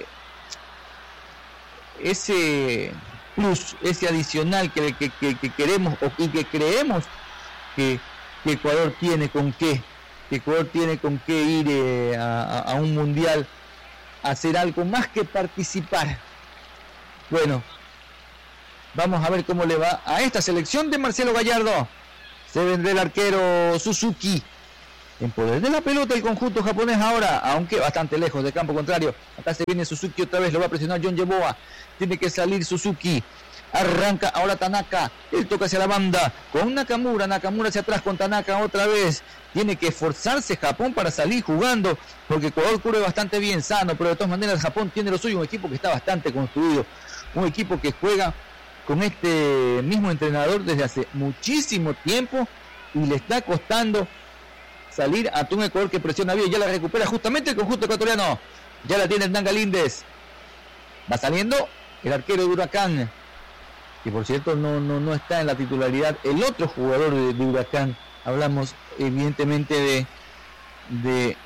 [SPEAKER 1] ese plus, ese adicional que, que, que, que queremos o y que creemos que, que Ecuador tiene con qué, que Ecuador tiene con qué ir eh, a, a un mundial, a hacer algo más que participar. Bueno, vamos a ver cómo le va a esta selección de Marcelo Gallardo. Se vendrá el arquero Suzuki. En poder de la pelota el conjunto japonés ahora, aunque bastante lejos del campo contrario. Acá se viene Suzuki otra vez, lo va a presionar John Yeboah. Tiene que salir Suzuki. Arranca ahora Tanaka. Él toca hacia la banda con Nakamura. Nakamura hacia atrás con Tanaka otra vez. Tiene que esforzarse Japón para salir jugando, porque Ecuador cubre bastante bien, sano, pero de todas maneras Japón tiene lo suyo. Un equipo que está bastante construido. Un equipo que juega con este mismo entrenador desde hace muchísimo tiempo y le está costando salir a un Ecuador que presiona bien. Ya la recupera justamente el conjunto ecuatoriano. Ya la tiene Hernán Galíndez. Va saliendo el arquero de Huracán, que por cierto no, no, no está en la titularidad. El otro jugador de, de Huracán, hablamos evidentemente de, de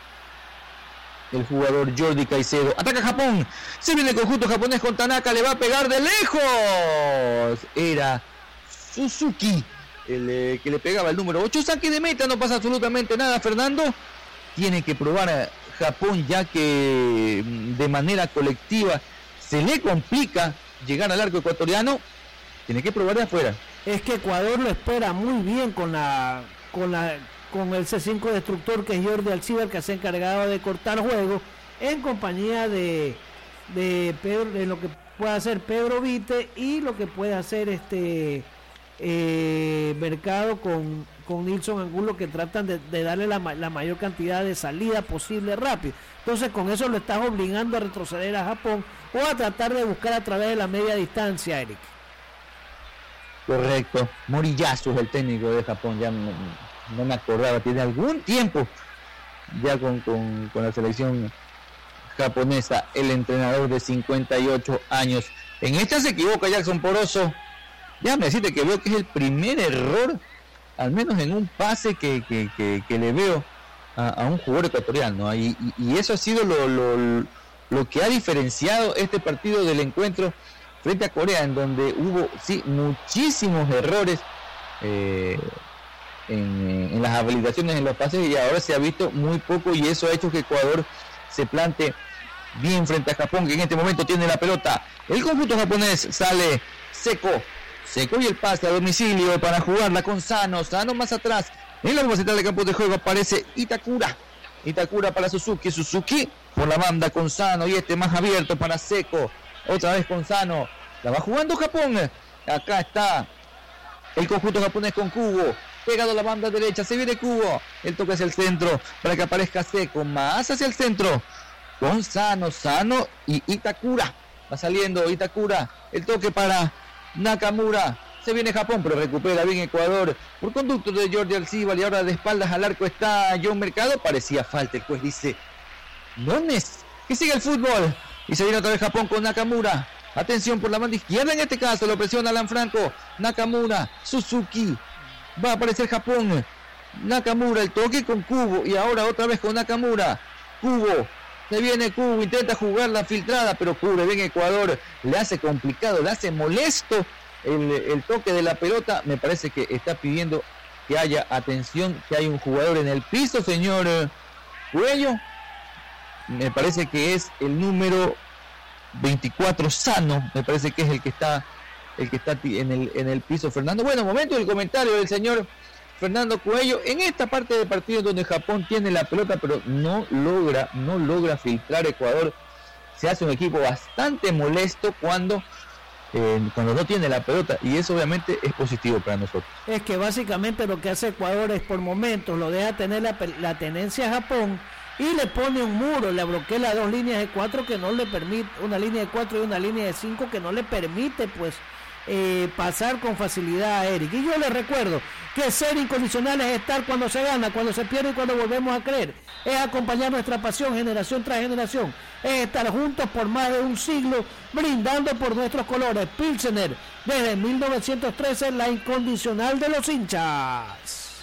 [SPEAKER 1] el jugador Jordi Caicedo. Ataca Japón. Se viene el conjunto japonés con Tanaka. Le va a pegar de lejos. Era Suzuki el eh, que le pegaba el número ocho. Saque de meta, no pasa absolutamente nada. Fernando tiene que probar a Japón, ya que de manera colectiva se le complica llegar al arco ecuatoriano. Tiene que probar de afuera.
[SPEAKER 2] Es que Ecuador lo espera muy bien con la con la con el C cinco destructor, que es Jordi Alcibar, que se ha encargado de cortar juego en compañía de de Pedro, de lo que puede hacer Pedro Vite y lo que puede hacer este eh, Mercado con, con Nilson Angulo, que tratan de, de darle la, la mayor cantidad de salida posible rápido. Entonces con eso lo estás obligando a retroceder a Japón o a tratar de buscar a través de la media distancia, Eric.
[SPEAKER 1] Correcto. Moriyasu es el técnico de Japón, ya no, no me acordaba, tiene algún tiempo ya con, con, con la selección japonesa, el entrenador de cincuenta y ocho años. En esta se equivoca Jackson Poroso. Ya me deciste que veo que es el primer error, al menos en un pase que, que, que, que le veo a, a un jugador ecuatoriano. Y, y, y eso ha sido lo, lo, lo que ha diferenciado este partido del encuentro frente a Corea, en donde hubo sí muchísimos errores eh, en, en las habilitaciones, en los pases, y ahora se ha visto muy poco, y eso ha hecho que Ecuador se plante bien frente a Japón, que en este momento tiene la pelota. El conjunto japonés sale seco, seco y el pase a domicilio para jugarla con Sano, Sano más atrás, en la bomba central de campo de juego aparece Itakura, Itakura para Suzuki, Suzuki por la banda con Sano, y este más abierto para Seco. Otra vez con Sano, la va jugando Japón. Acá está el conjunto japonés con Kubo, pegado a la banda derecha, se viene Kubo, el toque hacia el centro para que aparezca Seco, más hacia el centro con Sano, Sano y Itakura. Va saliendo Itakura, el toque para Nakamura, se viene Japón, pero recupera bien Ecuador por conducto de Jordi Alcibar, y ahora de espaldas al arco está John Mercado. Parecía falta, el juez dice no es, que sigue el fútbol. Y se viene otra vez Japón con Nakamura. Atención por la banda izquierda, en este caso lo presiona Alan Franco. Nakamura, Suzuki. Va a aparecer Japón. Nakamura, el toque con Kubo. Y ahora otra vez con Nakamura. Kubo. Se viene Kubo, intenta jugar la filtrada, pero cubre bien Ecuador. Le hace complicado, le hace molesto el, el toque de la pelota. Me parece que está pidiendo que haya atención, que hay un jugador en el piso, señor Cuello. Me parece que es el número veinticuatro, Sano, me parece que es el que está el que está en el en el piso, Fernando. Bueno, momento del comentario del señor Fernando Cuello en esta parte del partido donde Japón tiene la pelota, pero no logra no logra filtrar Ecuador. Se hace un equipo bastante molesto cuando eh, cuando no tiene la pelota, y eso obviamente es positivo para nosotros.
[SPEAKER 2] Es que básicamente lo que hace Ecuador es por momentos lo deja tener la, la tenencia a Japón y le pone un muro, le bloquea las dos líneas de cuatro que no le permite, una línea de cuatro y una línea de cinco que no le permite pues eh, pasar con facilidad a Eric. Y yo les recuerdo que ser incondicional es estar cuando se gana, cuando se pierde y cuando volvemos a creer. Es acompañar nuestra pasión generación tras generación. Es estar juntos por más de un siglo, brindando por nuestros colores. Pilsener, desde mil novecientos trece, la incondicional de los hinchas.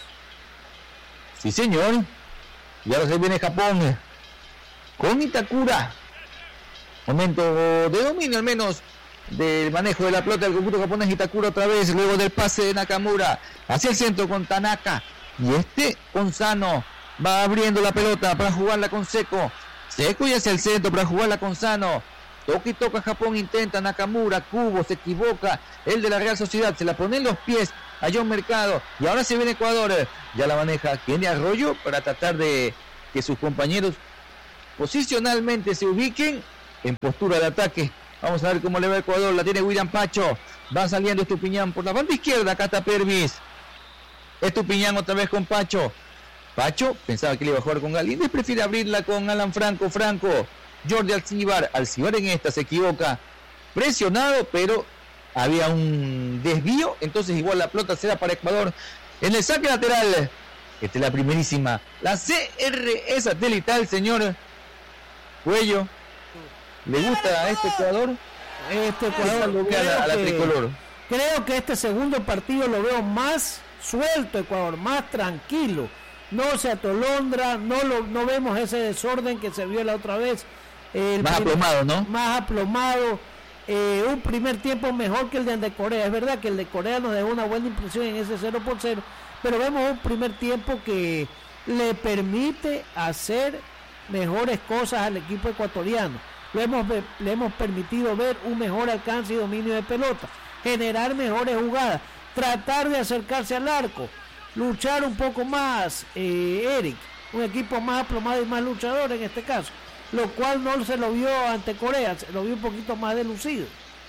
[SPEAKER 1] Sí, señor. Y ahora se viene Japón con Itakura. Momento de dominio, al menos, del manejo de la pelota del conjunto japonés. Itakura otra vez, luego del pase de Nakamura hacia el centro con Tanaka. Y este con Sano va abriendo la pelota para jugarla con Seco. Seco y hacia el centro para jugarla con Sano. Toca y toca Japón, intenta Nakamura, Kubo, se equivoca. El de la Real Sociedad se la pone en los pies a John Mercado. Y ahora se viene Ecuador. Ya la maneja Kenny Arroyo para tratar de que sus compañeros posicionalmente se ubiquen en postura de ataque. Vamos a ver cómo le va a Ecuador. La tiene William Pacho. Va saliendo Estupiñán por la banda izquierda. Acá está Pervis. Estupiñán otra vez con Pacho. Pacho pensaba que le iba a jugar con Galíndez. Prefiere abrirla con Alan Franco. Franco. Jordi Alcibar. Alcibar en esta se equivoca. Presionado, pero había un desvío. Entonces igual la pelota será para Ecuador. En el saque lateral. Esta es la primerísima. La C R E satelital, señor Cuello. ¿Le gusta a este Ecuador?
[SPEAKER 2] Este Ecuador
[SPEAKER 1] creo, a la, a la
[SPEAKER 2] que,
[SPEAKER 1] tricolor.
[SPEAKER 2] creo que este segundo partido lo veo más suelto, Ecuador, más tranquilo. No se atolondra, no lo, no vemos ese desorden que se vio la otra vez. El
[SPEAKER 1] más
[SPEAKER 2] primer,
[SPEAKER 1] aplomado, ¿no?
[SPEAKER 2] Más aplomado. Eh, un primer tiempo mejor que el de, el de Corea. Es verdad que el de Corea nos dejó una buena impresión en ese cero por cero, pero vemos un primer tiempo que le permite hacer mejores cosas al equipo ecuatoriano. Le hemos, le hemos permitido ver un mejor alcance y dominio de pelota, generar mejores jugadas, tratar de acercarse al arco, luchar un poco más, eh, Eric, un equipo más aplomado y más luchador en este caso, lo cual no se lo vio ante Corea, se lo vio un poquito más delucido.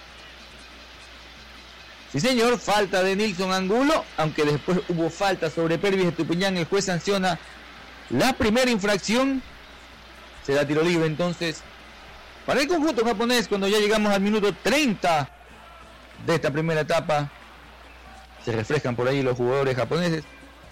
[SPEAKER 1] Sí, señor, falta de Nilson Angulo, aunque después hubo falta sobre Pervis Estupiñán. El juez sanciona la primera infracción, será tiro libre entonces para el conjunto japonés cuando ya llegamos al minuto treinta de esta primera etapa. Se refrescan por ahí los jugadores japoneses.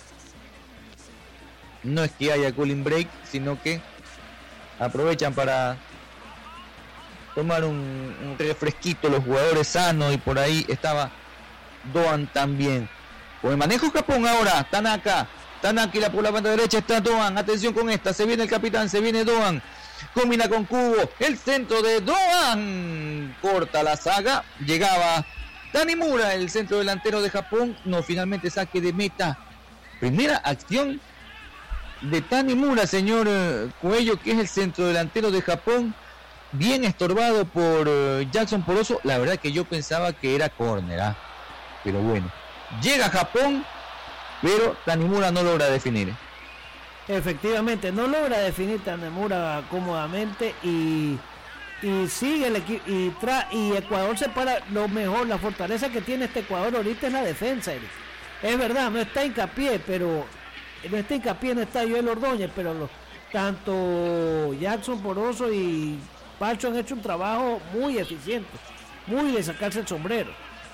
[SPEAKER 1] No es que haya cooling break, sino que aprovechan para tomar un, un refresquito los jugadores sanos, y por ahí estaba Doan también. Con el manejo Japón ahora, Tanaka, Tanaka y la por la banda derecha está Doan. Atención con esta, se viene el capitán, se viene Doan. Combina con Kubo, el centro de Doan. Corta la saga, llegaba Tanimura, el centro delantero de Japón. No, finalmente saque de meta. Primera acción de Tanimura, señor Cuello, que es el centro delantero de Japón. Bien estorbado por Jackson Poroso. La verdad que yo pensaba que era córner, ¿eh? Pero bueno, llega Japón, pero Tanimura no logra definir.
[SPEAKER 2] Efectivamente, no logra definir Tanimura cómodamente y, y sigue el equipo y, tra y Ecuador se para. Lo mejor, la fortaleza que tiene este Ecuador ahorita es la defensa, Eric. Es verdad, no está Hincapié, pero no está Hincapié, no está Joel Ordóñez, pero lo, tanto Jackson Poroso y Pacho han hecho un trabajo muy eficiente, muy de sacarse el sombrero.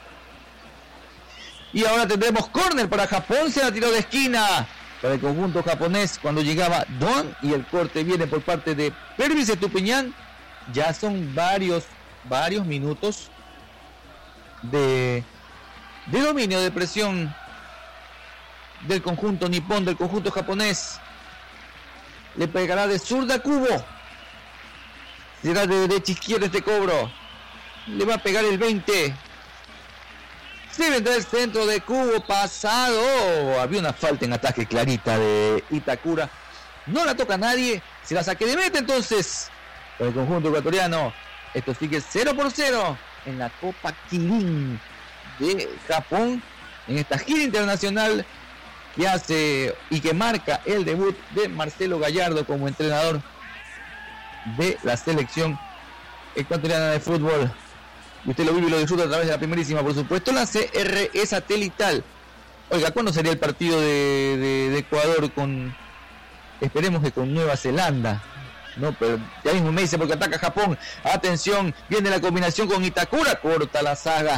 [SPEAKER 1] Y ahora tendremos córner para Japón, se la tiró de esquina para el conjunto japonés cuando llegaba Don, y el corte viene por parte de Pervis Estupiñán. Ya son varios, varios minutos de, de dominio, de presión del conjunto nipón, del conjunto japonés. Le pegará de zurda Kubo. Será de derecha a izquierda este cobro. Le va a pegar el veinte. Se vendrá el centro de Kubo pasado. Había una falta en ataque clarita de Itakura. No la toca nadie. Se la saque de meta entonces para el conjunto ecuatoriano. Esto sigue cero por cero en la Copa Kirin de Japón. En esta gira internacional que hace y que marca el debut de Marcelo Gallardo como entrenador de la selección ecuatoriana de fútbol. Y usted lo vive y lo disfruta a través de la primerísima, por supuesto, la C R E satelital. Oiga, ¿cuándo sería el partido de, de, de Ecuador con, esperemos que con Nueva Zelanda? No, pero ya mismo me dice porque ataca Japón. Atención, viene la combinación con Itakura, corta la saga.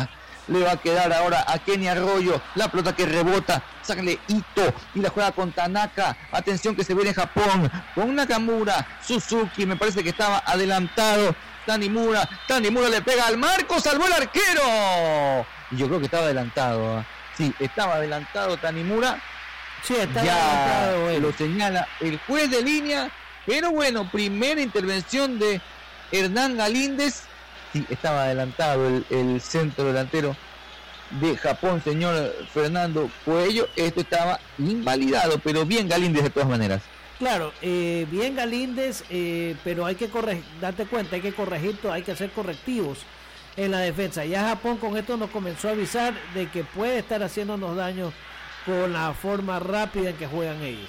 [SPEAKER 1] le va a quedar ahora a Kenny Arroyo, la pelota que rebota, sácale Ito y la juega con Tanaka, atención que se viene Japón, con Nakamura, Suzuki, me parece que estaba adelantado, Tanimura, Tanimura le pega al marco, salvó el arquero, y yo creo que estaba adelantado, ¿eh? Sí, estaba adelantado Tanimura,
[SPEAKER 2] sí, estaba
[SPEAKER 1] ya
[SPEAKER 2] adelantado, él.
[SPEAKER 1] Lo señala el juez de línea, pero bueno, primera intervención de Hernán Galíndez. Sí, estaba adelantado el, el centro delantero de Japón, señor Fernando Cuello. Esto estaba invalidado, pero bien Galíndez de todas maneras.
[SPEAKER 2] Claro, eh, bien Galíndez, eh, pero hay que corregir, date cuenta, hay que corregir, hay que hacer correctivos en la defensa. Ya Japón con esto nos comenzó a avisar de que puede estar haciéndonos daño con la forma rápida en que juegan ellos.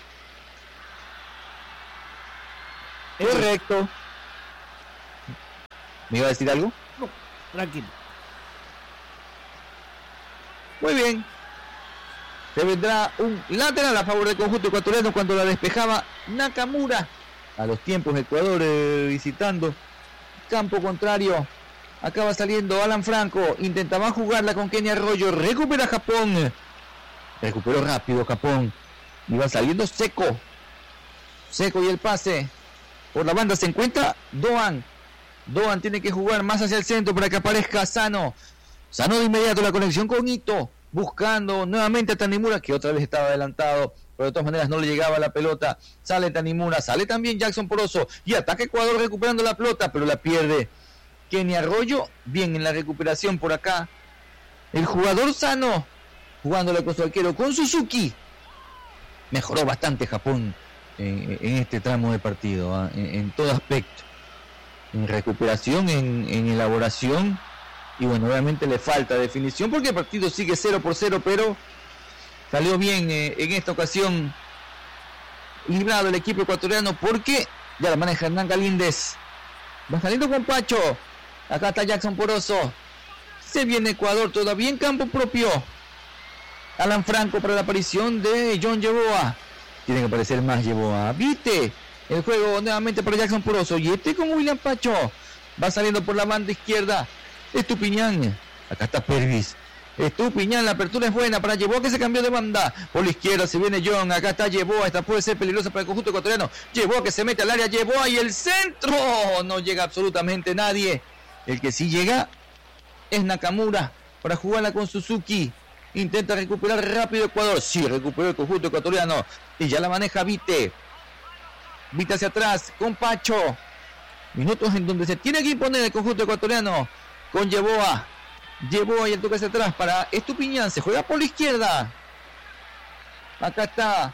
[SPEAKER 1] Correcto. ¿Me iba a decir algo?
[SPEAKER 2] No, tranquilo.
[SPEAKER 1] Muy bien. Se vendrá un lateral a favor del conjunto ecuatoriano cuando la despejaba Nakamura. A los tiempos Ecuador eh, visitando campo contrario. Acaba saliendo Alan Franco. Intentaba jugarla con Kenny Arroyo. Recupera Japón. Recuperó rápido Japón. Y va saliendo Seco. Seco y el pase. Por la banda se encuentra Doan. Doan tiene que jugar más hacia el centro para que aparezca Sano. Sano de inmediato la conexión con Ito. Buscando nuevamente a Tanimura, que otra vez estaba adelantado, pero de todas maneras no le llegaba la pelota. Sale Tanimura, sale también Jackson Poroso. Y ataca Ecuador recuperando la pelota, pero la pierde Kenny Arroyo. Bien en la recuperación por acá. El jugador Sano, jugándole con su arquero, con Suzuki. Mejoró bastante Japón en, en este tramo de partido, ¿eh? en, en todo aspecto. En recuperación, en, en elaboración, y bueno, obviamente le falta definición porque el partido sigue cero por cero, pero salió bien eh, en esta ocasión librado el equipo ecuatoriano porque ya la maneja Hernán Galíndez. Va saliendo con Pacho, acá está Jackson Poroso, se viene Ecuador todavía en campo propio. Alan Franco para la aparición de John Yeboah, tiene que aparecer más Yeboah, viste. El juego nuevamente para Jackson Poroso. Y este con William Pacho. Va saliendo por la banda izquierda. Estupiñán. Acá está Pervis. Estupiñán. La apertura es buena para Yeboah, que se cambió de banda. Por la izquierda se viene John. Acá está Yeboah. Esta puede ser peligrosa para el conjunto ecuatoriano. Yeboah que se mete al área. Yeboah y el centro. No llega absolutamente nadie. El que sí llega es Nakamura para jugarla con Suzuki. Intenta recuperar rápido Ecuador. Sí, recuperó el conjunto ecuatoriano. Y ya la maneja Vite. Vita hacia atrás con Pacho. Minutos en donde se tiene que imponer el conjunto ecuatoriano con Yeboah. Yeboah y el toque hacia atrás para Estupiñán. Se juega por la izquierda. Acá está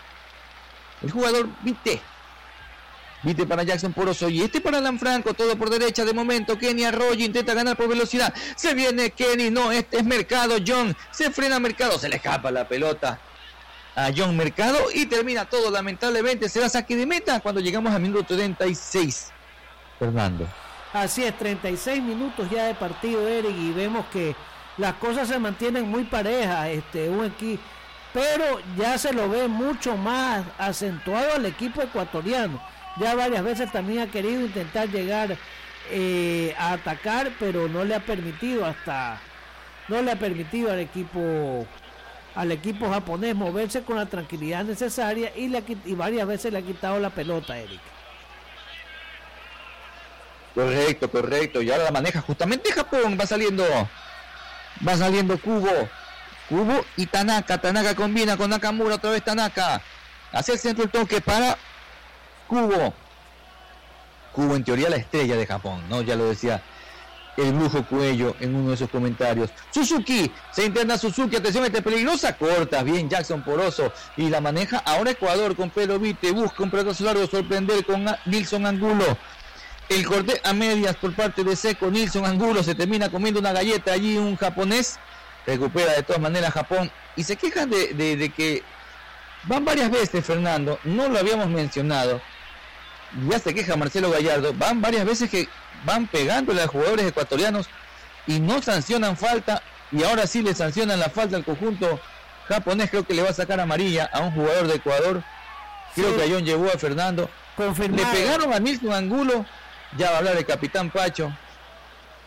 [SPEAKER 1] el jugador Vite. Vite para Jackson Poroso. Y este para Alan Franco. Todo por derecha de momento. Kenny Arroyo intenta ganar por velocidad. Se viene Kenny. No, este es Mercado. John. Se frena Mercado. Se le escapa la pelota a John Mercado y termina todo, lamentablemente será saque de meta cuando llegamos al minuto treinta y seis. Fernando.
[SPEAKER 2] Así es, treinta y seis minutos ya de partido, Eric, y vemos que las cosas se mantienen muy parejas, este, un equipo, pero ya se lo ve mucho más acentuado al equipo ecuatoriano. Ya varias veces también ha querido intentar llegar eh, a atacar, pero no le ha permitido hasta, no le ha permitido al equipo al equipo japonés moverse con la tranquilidad necesaria y, le, y varias veces le ha quitado la pelota, Eric.
[SPEAKER 1] Correcto, correcto. Y ahora la maneja justamente Japón. Va saliendo. Va saliendo Kubo. Kubo y Tanaka. Tanaka combina con Nakamura. Otra vez Tanaka. Hacia el centro el toque para Kubo. Kubo en teoría la estrella de Japón, ¿no? Ya lo decía el Brujo Cuello en uno de sus comentarios. Suzuki, se interna Suzuki, atención, esta es peligrosa, corta, bien Jackson Poroso, y la maneja ahora Ecuador con Pedro Vite, busca un pelotazo largo, sorprender con Nilson Angulo. El corte a medias por parte de Seco, Nilson Angulo se termina comiendo una galleta allí, un japonés, recupera de todas maneras Japón, y se quejan de, de, de que van varias veces, Fernando, no lo habíamos mencionado, ya se queja Marcelo Gallardo, van varias veces que van pegándole a jugadores ecuatorianos y no sancionan falta, y ahora sí le sancionan la falta al conjunto japonés. Creo que le va a sacar amarilla a un jugador de Ecuador, creo sí. que a John Yeboah, Fernando. Confirmado. Le pegaron a Nilson Angulo, ya va a hablar el capitán Pacho.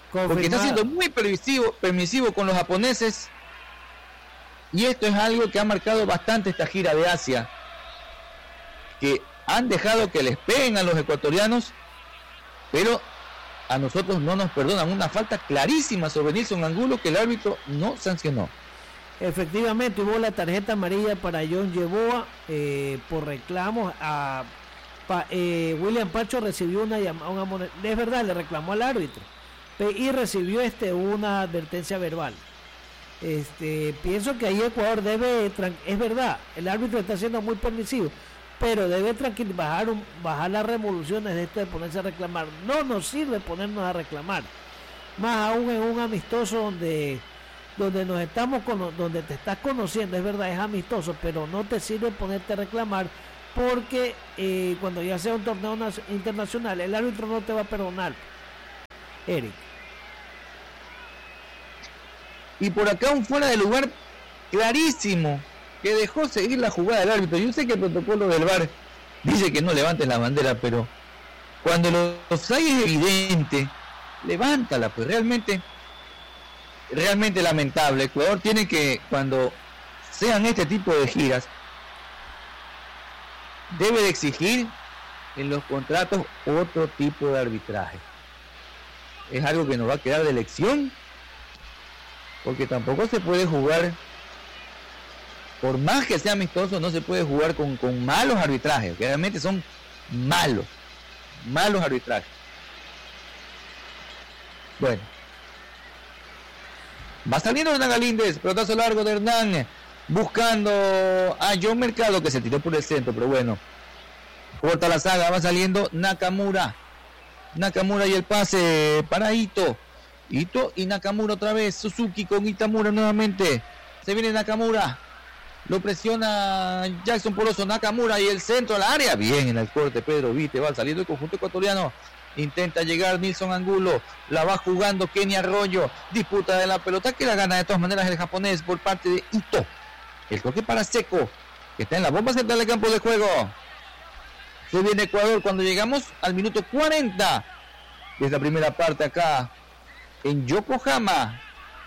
[SPEAKER 2] Confirmado.
[SPEAKER 1] Porque está siendo muy permisivo, permisivo con los japoneses. Y esto es algo que ha marcado bastante esta gira de Asia, que han dejado que les peguen a los ecuatorianos, pero a nosotros no nos perdonan una falta clarísima sobre Nilson Angulo que el árbitro no sancionó.
[SPEAKER 2] Efectivamente, hubo la tarjeta amarilla para John Yeboah eh, por reclamos a pa, eh, William Pacho recibió una llamada, una moneda, es verdad, le reclamó al árbitro y recibió este una advertencia verbal. Este, pienso que ahí Ecuador debe, es verdad, el árbitro está siendo muy permisivo, pero debe tranquil, bajar, un, bajar las revoluciones de esto de ponerse a reclamar. No nos sirve ponernos a reclamar, más aún en un amistoso donde donde nos estamos con, donde te estás conociendo, es verdad, es amistoso, pero no te sirve ponerte a reclamar, porque eh, cuando ya sea un torneo internacional el árbitro no te va a perdonar, Eric.
[SPEAKER 1] Y por acá un fuera de lugar clarísimo que dejó seguir la jugada del árbitro. Yo sé que el protocolo del V A R dice que no levantes la bandera, pero cuando los hay es evidente, levántala, pues realmente realmente lamentable. Ecuador tiene que, cuando sean este tipo de giras, debe de exigir en los contratos otro tipo de arbitraje. Es algo que nos va a quedar de lección, porque tampoco se puede jugar, por más que sea amistoso, no se puede jugar con, con malos arbitrajes, que realmente son malos, malos arbitrajes. Bueno, va saliendo Hernán Galíndez, pelotazo largo de Hernán, buscando a John Mercado, que se tiró por el centro, pero bueno, corta la saga, va saliendo Nakamura, Nakamura y el pase para Ito, Ito y Nakamura otra vez, Suzuki con Itamura nuevamente, se viene Nakamura, lo presiona Jackson Poloso, Nakamura y el centro al área, bien en el corte Pedro Vite, va saliendo el conjunto ecuatoriano, intenta llegar Nilson Angulo, la va jugando Kenny Arroyo, disputa de la pelota que la gana de todas maneras el japonés por parte de Ito, el toque para Seco, que está en la bomba central del campo de juego. Se viene Ecuador cuando llegamos al minuto cuarenta de esta primera parte acá en Yokohama.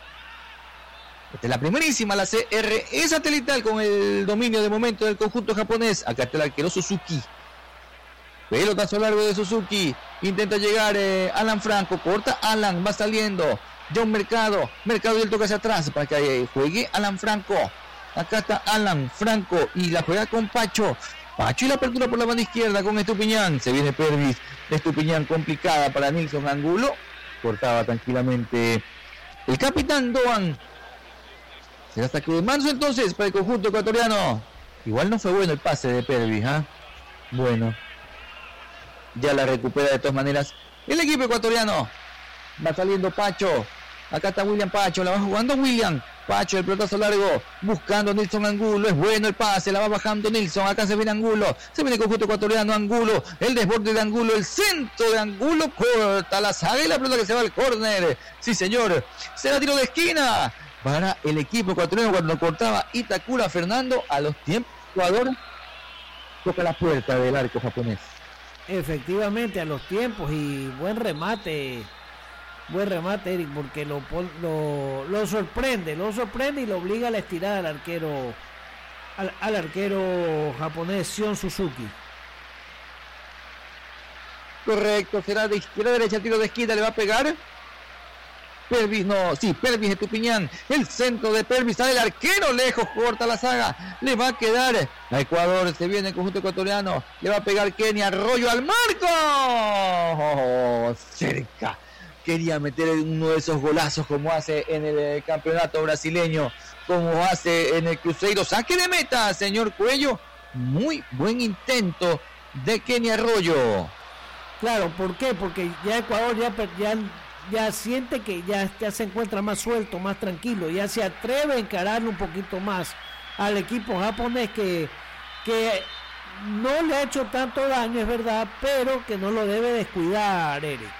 [SPEAKER 1] Esta es la primerísima, la C R E satelital con el dominio de momento del conjunto japonés. Acá está el arquero Suzuki. Pelotazo largo de Suzuki. Intenta llegar eh, Alan Franco. Corta Alan, va saliendo John Mercado. Mercado y el toque hacia atrás para que eh, juegue Alan Franco. Acá está Alan Franco y la juega con Pacho. Pacho y la apertura por la banda izquierda con Estupiñán. Se viene Pervis. Estupiñán complicada para Nilson Angulo. Cortaba tranquilamente el capitán Doan. Será saque de manos entonces para el conjunto ecuatoriano. Igual no fue bueno el pase de Pervis, ¿ah? ¿eh? Bueno, ya la recupera de todas maneras el equipo ecuatoriano. Va saliendo Pacho. Acá está William Pacho. La va jugando William Pacho, el pelotazo largo, buscando a Nilson Angulo. Es bueno el pase, la va bajando Nilson. Acá se viene Angulo. Se viene el conjunto ecuatoriano. Angulo, el desborde de Angulo, el centro de Angulo. Corta la saga y la pelota que se va al córner. Sí, señor. Será tiro de esquina para el equipo ecuatoriano cuando cortaba Itakura Fernando. A los tiempos, Ecuador toca la puerta del arco japonés.
[SPEAKER 2] Efectivamente, a los tiempos, y buen remate, buen remate, Eric, porque lo, lo, lo sorprende, lo sorprende y lo obliga a la estirada al arquero, al, al arquero japonés Sion Suzuki.
[SPEAKER 1] Correcto, será de izquierda a derecha, el tiro de esquina, le va a pegar. Pervis, no, sí, Pervis Estupiñán, el centro de Pervis, sale el arquero lejos, corta la saga, le va a quedar a Ecuador, se viene el conjunto ecuatoriano, le va a pegar Kenny Arroyo al marco, oh, cerca, quería meter uno de esos golazos como hace en el campeonato brasileño, como hace en el Cruzeiro, saque de meta, señor Cuello, muy buen intento de Kenny Arroyo.
[SPEAKER 2] Claro, ¿por qué? Porque ya Ecuador ya, ya ya siente que ya, ya se encuentra más suelto, más tranquilo, ya se atreve a encararle un poquito más al equipo japonés que, que no le ha hecho tanto daño, es verdad, pero que no lo debe descuidar, Eric.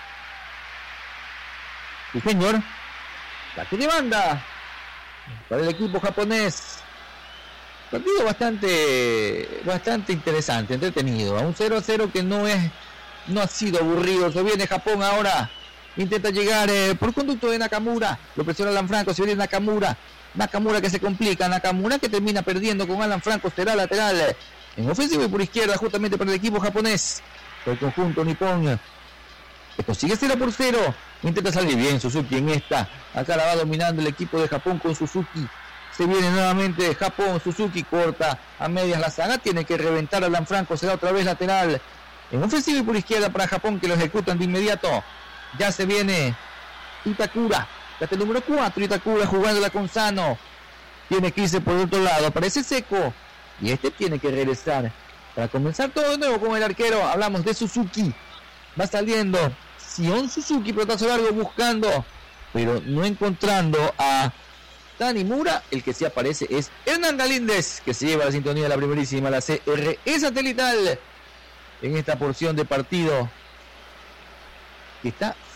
[SPEAKER 1] Sí, señor. Saque de banda para el equipo japonés. Partido bastante bastante interesante, entretenido, a un cero a cero que no es no ha sido aburrido. Se viene Japón ahora intenta llegar eh, por conducto de Nakamura, lo presiona Alan Franco, se viene Nakamura, Nakamura que se complica, Nakamura que termina perdiendo con Alan Franco, será lateral, en ofensiva y por izquierda justamente para el equipo japonés, el conjunto nipón, esto sigue cero por cero, intenta salir bien Suzuki en esta, acá la va dominando el equipo de Japón con Suzuki, se viene nuevamente Japón, Suzuki corta a medias la saga, tiene que reventar a Alan Franco, será otra vez lateral, en ofensiva y por izquierda para Japón que lo ejecutan de inmediato, ya se viene Itakura, hasta el número cuatro, Itakura jugándola con Sano, tiene que irse por el otro lado, parece seco, y este tiene que regresar, para comenzar todo de nuevo con el arquero, hablamos de Suzuki, va saliendo Sion Suzuki, pelotazo largo buscando, pero no encontrando a Tanimura, el que sí aparece es Hernán Galíndez, que se lleva la sintonía de la primerísima, la C R E satelital, en esta porción de partido, que está